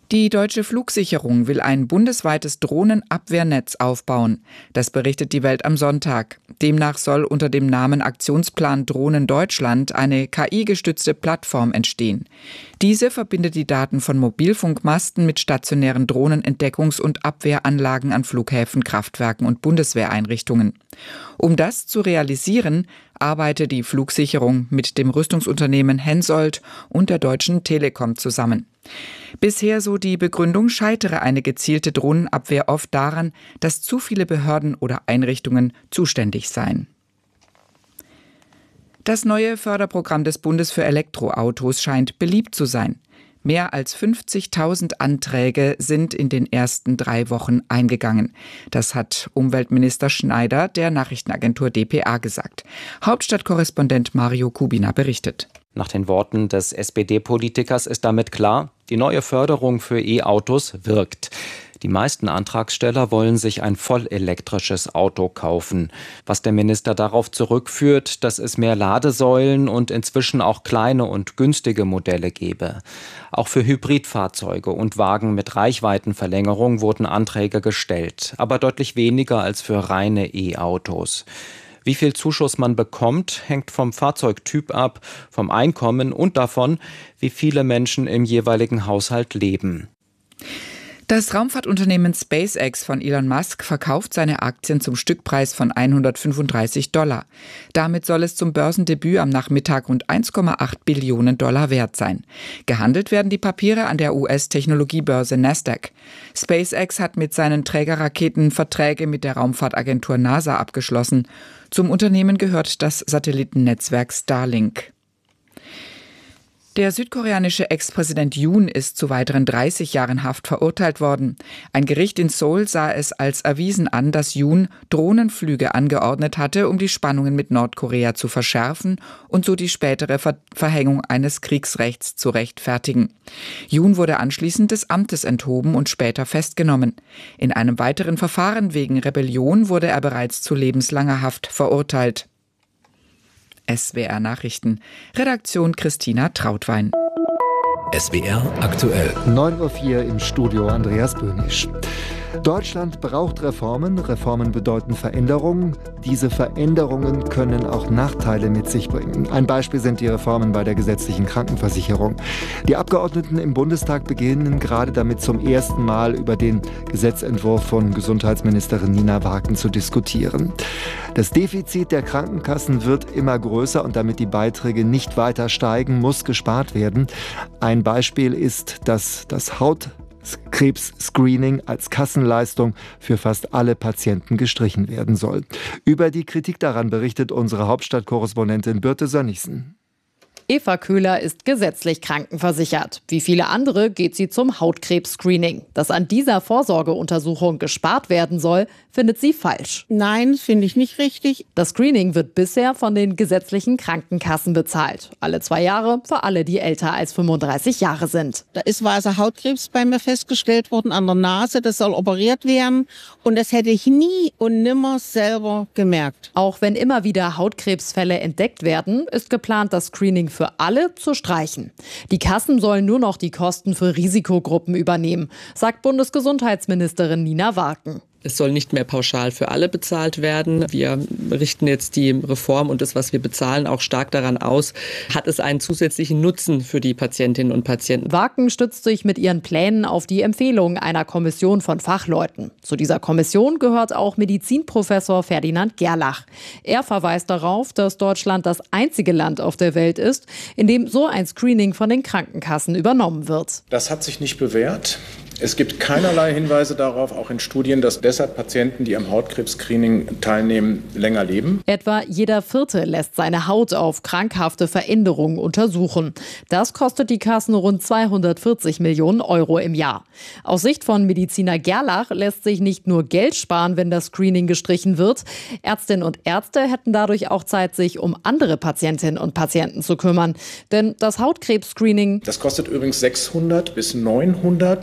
K: Die Deutsche Flugsicherung will ein bundesweites Drohnenabwehrnetz aufbauen. Das berichtet die Welt am Sonntag. Demnach soll unter dem Namen Aktionsplan Drohnen Deutschland eine KI-gestützte Plattform entstehen. Diese verbindet die Daten von Mobilfunkmasten mit stationären Drohnenentdeckungs- und Abwehranlagen an Flughäfen, Kraftwerken und Bundeswehreinrichtungen. Um das zu realisieren, arbeitet die Flugsicherung mit dem Rüstungsunternehmen Hensoldt und der Deutschen Telekom zusammen. Bisher, so die Begründung, scheitere eine gezielte Drohnenabwehr oft daran, dass zu viele Behörden oder Einrichtungen zuständig seien. Das neue Förderprogramm des Bundes für Elektroautos scheint beliebt zu sein. Mehr als 50.000 Anträge sind in den ersten 3 Wochen eingegangen. Das hat Umweltminister Schneider der Nachrichtenagentur dpa gesagt. Hauptstadtkorrespondent Mario Kubina berichtet.
L: Nach den Worten des SPD-Politikers ist damit klar, die neue Förderung für E-Autos wirkt. Die meisten Antragsteller wollen sich ein vollelektrisches Auto kaufen, was der Minister darauf zurückführt, dass es mehr Ladesäulen und inzwischen auch kleine und günstige Modelle gebe. Auch für Hybridfahrzeuge und Wagen mit Reichweitenverlängerung wurden Anträge gestellt, aber deutlich weniger als für reine E-Autos. Wie viel Zuschuss man bekommt, hängt vom Fahrzeugtyp ab, vom Einkommen und davon, wie viele Menschen im jeweiligen Haushalt leben.
K: Das Raumfahrtunternehmen SpaceX von Elon Musk verkauft seine Aktien zum Stückpreis von $135. Damit soll es zum Börsendebüt am Nachmittag rund 1,8 Billionen Dollar wert sein. Gehandelt werden die Papiere an der US-Technologiebörse Nasdaq. SpaceX hat mit seinen Trägerraketen Verträge mit der Raumfahrtagentur NASA abgeschlossen. Zum Unternehmen gehört das Satellitennetzwerk Starlink. Der südkoreanische Ex-Präsident Yoon ist zu weiteren 30 Jahren Haft verurteilt worden. Ein Gericht in Seoul sah es als erwiesen an, dass Yoon Drohnenflüge angeordnet hatte, um die Spannungen mit Nordkorea zu verschärfen und so die spätere Verhängung eines Kriegsrechts zu rechtfertigen. Yoon wurde anschließend des Amtes enthoben und später festgenommen. In einem weiteren Verfahren wegen Rebellion wurde er bereits zu lebenslanger Haft verurteilt. SWR Nachrichten. Redaktion Christina Trautwein.
B: SWR aktuell.
J: 9:04 Uhr im Studio Andreas Böhnisch. Deutschland braucht Reformen. Reformen bedeuten Veränderungen. Diese Veränderungen können auch Nachteile mit sich bringen. Ein Beispiel sind die Reformen bei der gesetzlichen Krankenversicherung. Die Abgeordneten im Bundestag beginnen gerade damit, zum ersten Mal über den Gesetzentwurf von Gesundheitsministerin Nina Waaken zu diskutieren. Das Defizit der Krankenkassen wird immer größer und damit die Beiträge nicht weiter steigen, muss gespart werden. Ein Beispiel ist, dass das Hautkrebs-Screening als Kassenleistung für fast alle Patienten gestrichen werden soll. Über die Kritik daran berichtet unsere Hauptstadtkorrespondentin Birte Sönnigsen.
M: Eva Köhler ist gesetzlich krankenversichert. Wie viele andere geht sie zum Hautkrebs-Screening. Dass an dieser Vorsorgeuntersuchung gespart werden soll, findet sie falsch.
N: Nein, finde ich nicht richtig.
M: Das Screening wird bisher von den gesetzlichen Krankenkassen bezahlt. Alle 2 Jahre für alle, die älter als 35 Jahre sind.
N: Da ist weißer Hautkrebs bei mir festgestellt worden an der Nase. Das soll operiert werden. Und das hätte ich nie und nimmer selber gemerkt.
M: Auch wenn immer wieder Hautkrebsfälle entdeckt werden, ist geplant, das Screening für alle zu streichen. Die Kassen sollen nur noch die Kosten für Risikogruppen übernehmen, sagt Bundesgesundheitsministerin Nina Waaken.
X: Es soll nicht mehr pauschal für alle bezahlt werden. Wir richten jetzt die Reform und das, was wir bezahlen, auch stark daran aus. Hat es einen zusätzlichen Nutzen für die Patientinnen und Patienten?
M: Waaken stützt sich mit ihren Plänen auf die Empfehlungen einer Kommission von Fachleuten. Zu dieser Kommission gehört auch Medizinprofessor Ferdinand Gerlach. Er verweist darauf, dass Deutschland das einzige Land auf der Welt ist, in dem so ein Screening von den Krankenkassen übernommen wird.
Y: Das hat sich nicht bewährt. Es gibt keinerlei Hinweise darauf, auch in Studien, dass deshalb Patienten, die am Hautkrebs-Screening teilnehmen, länger leben.
M: Etwa jeder Vierte lässt seine Haut auf krankhafte Veränderungen untersuchen. Das kostet die Kassen rund 240 Millionen Euro im Jahr. Aus Sicht von Mediziner Gerlach lässt sich nicht nur Geld sparen, wenn das Screening gestrichen wird. Ärztinnen und Ärzte hätten dadurch auch Zeit, sich um andere Patientinnen und Patienten zu kümmern. Denn das Hautkrebs-Screening,
Y: das kostet übrigens 600 bis 900 voll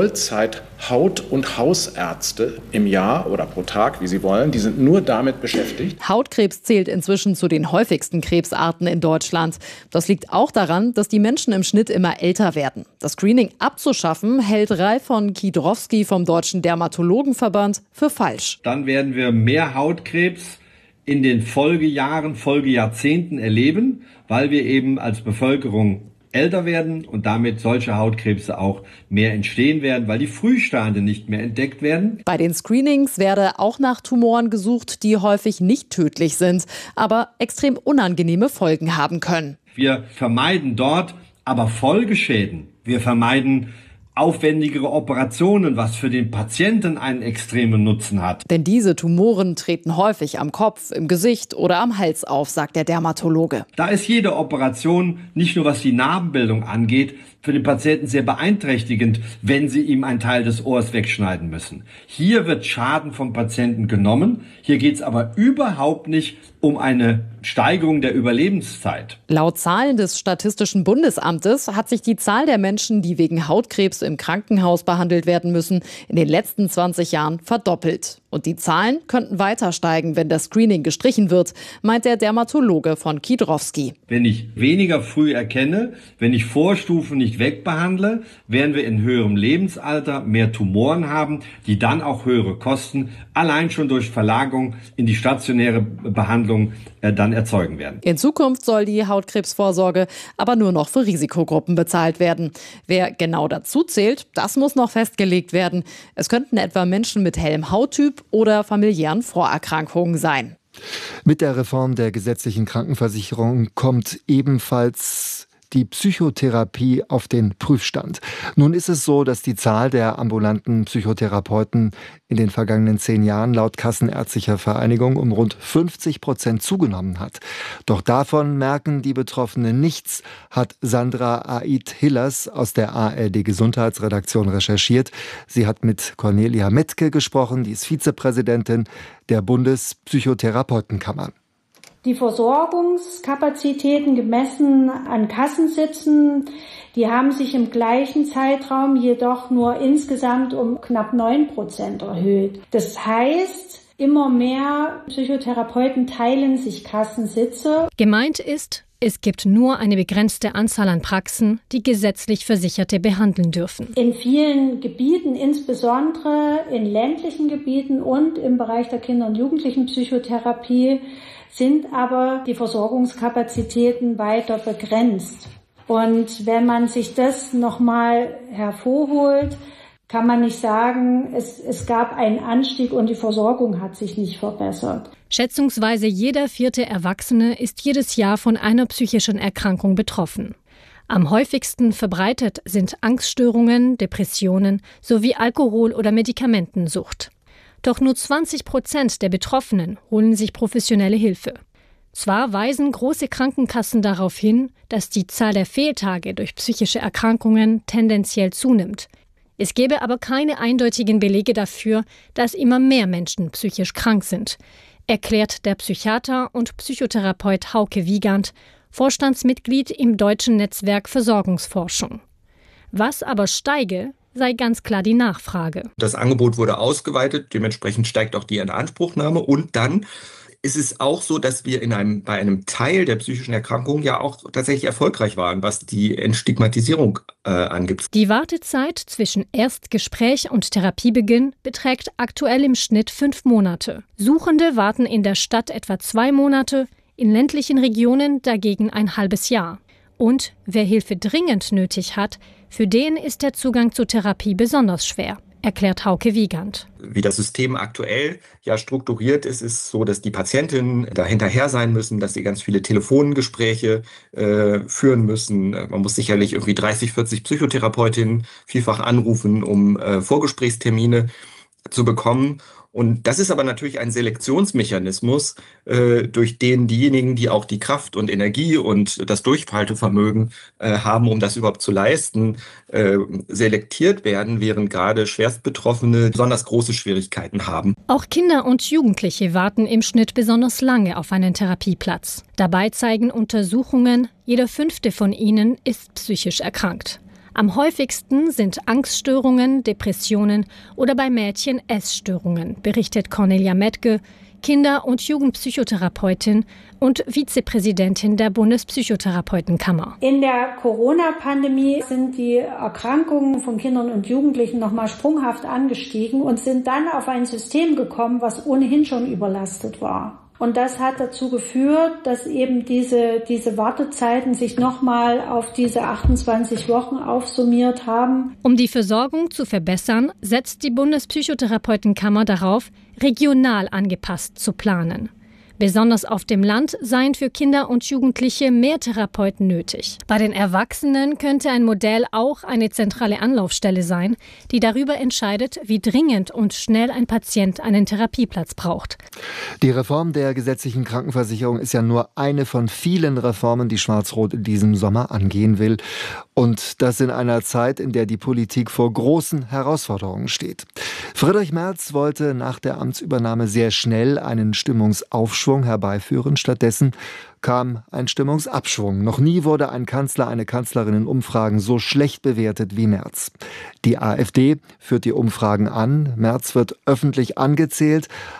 Y: Vollzeit-Haut- und Hausärzte im Jahr oder pro Tag, wie sie wollen. Die sind nur damit beschäftigt.
M: Hautkrebs zählt inzwischen zu den häufigsten Krebsarten in Deutschland. Das liegt auch daran, dass die Menschen im Schnitt immer älter werden. Das Screening abzuschaffen, hält Ralf von Kiedrowski vom Deutschen Dermatologenverband für falsch.
I: Dann werden wir mehr Hautkrebs in den Folgejahren, Folgejahrzehnten erleben, weil wir eben als Bevölkerung älter werden und damit solche Hautkrebse auch mehr entstehen werden, weil die Frühstadien nicht mehr entdeckt werden.
M: Bei den Screenings werde auch nach Tumoren gesucht, die häufig nicht tödlich sind, aber extrem unangenehme Folgen haben können.
I: Wir vermeiden dort aber Folgeschäden. Wir vermeiden aufwendigere Operationen, was für den Patienten einen extremen Nutzen hat.
M: Denn diese Tumoren treten häufig am Kopf, im Gesicht oder am Hals auf, sagt der Dermatologe.
I: Da ist jede Operation, nicht nur was die Narbenbildung angeht, für den Patienten sehr beeinträchtigend, wenn sie ihm einen Teil des Ohrs wegschneiden müssen. Hier wird Schaden vom Patienten genommen. Hier geht es aber überhaupt nicht um eine Steigerung der Überlebenszeit.
M: Laut Zahlen des Statistischen Bundesamtes hat sich die Zahl der Menschen, die wegen Hautkrebs im Krankenhaus behandelt werden müssen, in den letzten 20 Jahren verdoppelt. Und die Zahlen könnten weiter steigen, wenn das Screening gestrichen wird, meint der Dermatologe von Kiedrowski.
I: Wenn ich weniger früh erkenne, wenn ich Vorstufen nicht wegbehandle, werden wir in höherem Lebensalter mehr Tumoren haben, die dann auch höhere Kosten allein schon durch Verlagerung in die stationäre Behandlung dann erzeugen werden.
M: In Zukunft soll die Hautkrebsvorsorge aber nur noch für Risikogruppen bezahlt werden. Wer genau dazu zählt, das muss noch festgelegt werden. Es könnten etwa Menschen mit hellem Hauttyp oder familiären Vorerkrankungen sein.
J: Mit der Reform der gesetzlichen Krankenversicherung kommt ebenfalls die Psychotherapie auf den Prüfstand. Nun ist es so, dass die Zahl der ambulanten Psychotherapeuten in den vergangenen 10 Jahren laut Kassenärztlicher Vereinigung um rund 50% zugenommen hat. Doch davon merken die Betroffenen nichts, hat Sandra Aid-Hillers aus der ARD Gesundheitsredaktion recherchiert. Sie hat mit Cornelia Metke gesprochen, die ist Vizepräsidentin der Bundespsychotherapeutenkammer.
O: Die Versorgungskapazitäten gemessen an Kassensitzen, die haben sich im gleichen Zeitraum jedoch nur insgesamt um knapp 9% erhöht. Das heißt, immer mehr Psychotherapeuten teilen sich Kassensitze.
Q: Gemeint ist, es gibt nur eine begrenzte Anzahl an Praxen, die gesetzlich Versicherte behandeln dürfen.
O: In vielen Gebieten, insbesondere in ländlichen Gebieten und im Bereich der Kinder- und Jugendlichenpsychotherapie, sind aber die Versorgungskapazitäten weiter begrenzt. Und wenn man sich das nochmal hervorholt, kann man nicht sagen, es gab einen Anstieg und die Versorgung hat sich nicht verbessert.
Q: Schätzungsweise jeder 4. Erwachsene ist jedes Jahr von einer psychischen Erkrankung betroffen. Am häufigsten verbreitet sind Angststörungen, Depressionen sowie Alkohol- oder Medikamentensucht. Doch nur 20% der Betroffenen holen sich professionelle Hilfe. Zwar weisen große Krankenkassen darauf hin, dass die Zahl der Fehltage durch psychische Erkrankungen tendenziell zunimmt. Es gäbe aber keine eindeutigen Belege dafür, dass immer mehr Menschen psychisch krank sind, erklärt der Psychiater und Psychotherapeut Hauke Wiegand, Vorstandsmitglied im Deutschen Netzwerk Versorgungsforschung. Was aber steige, sei ganz klar die Nachfrage.
R: Das Angebot wurde ausgeweitet, dementsprechend steigt auch die Inanspruchnahme. Und dann ist es auch so, dass wir bei einem Teil der psychischen Erkrankungen ja auch tatsächlich erfolgreich waren, was die Entstigmatisierung angeht.
Q: Die Wartezeit zwischen Erstgespräch und Therapiebeginn beträgt aktuell im Schnitt 5 Monate. Suchende warten in der Stadt etwa 2 Monate, in ländlichen Regionen dagegen ein halbes Jahr. Und wer Hilfe dringend nötig hat, für den ist der Zugang zur Therapie besonders schwer, erklärt Hauke Wiegand.
R: Wie das System aktuell ja strukturiert ist, ist so, dass die Patientinnen da hinterher sein müssen, dass sie ganz viele Telefongespräche führen müssen. Man muss sicherlich irgendwie 30, 40 Psychotherapeutinnen vielfach anrufen, um Vorgesprächstermine zu bekommen. Und das ist aber natürlich ein Selektionsmechanismus, durch den diejenigen, die auch die Kraft und Energie und das Durchhaltevermögen haben, um das überhaupt zu leisten, selektiert werden, während gerade Schwerstbetroffene besonders große Schwierigkeiten haben.
Q: Auch Kinder und Jugendliche warten im Schnitt besonders lange auf einen Therapieplatz. Dabei zeigen Untersuchungen, jeder 5. von ihnen ist psychisch erkrankt. Am häufigsten sind Angststörungen, Depressionen oder bei Mädchen Essstörungen, berichtet Cornelia Metke, Kinder- und Jugendpsychotherapeutin und Vizepräsidentin der Bundespsychotherapeutenkammer.
O: In der Corona-Pandemie sind die Erkrankungen von Kindern und Jugendlichen nochmal sprunghaft angestiegen und sind dann auf ein System gekommen, was ohnehin schon überlastet war. Und das hat dazu geführt, dass eben diese Wartezeiten sich nochmal auf diese 28 Wochen aufsummiert haben.
Q: Um die Versorgung zu verbessern, setzt die Bundespsychotherapeutenkammer darauf, regional angepasst zu planen. Besonders auf dem Land seien für Kinder und Jugendliche mehr Therapeuten nötig. Bei den Erwachsenen könnte ein Modell auch eine zentrale Anlaufstelle sein, die darüber entscheidet, wie dringend und schnell ein Patient einen Therapieplatz braucht.
J: Die Reform der gesetzlichen Krankenversicherung ist ja nur eine von vielen Reformen, die Schwarz-Rot in diesem Sommer angehen will. Und das in einer Zeit, in der die Politik vor großen Herausforderungen steht. Friedrich Merz wollte nach der Amtsübernahme sehr schnell einen Stimmungsaufschwung herbeiführen. Stattdessen kam ein Stimmungsabschwung. Noch nie wurde ein Kanzler, eine Kanzlerin in Umfragen so schlecht bewertet wie Merz. Die AfD führt die Umfragen an. Merz wird öffentlich angezählt.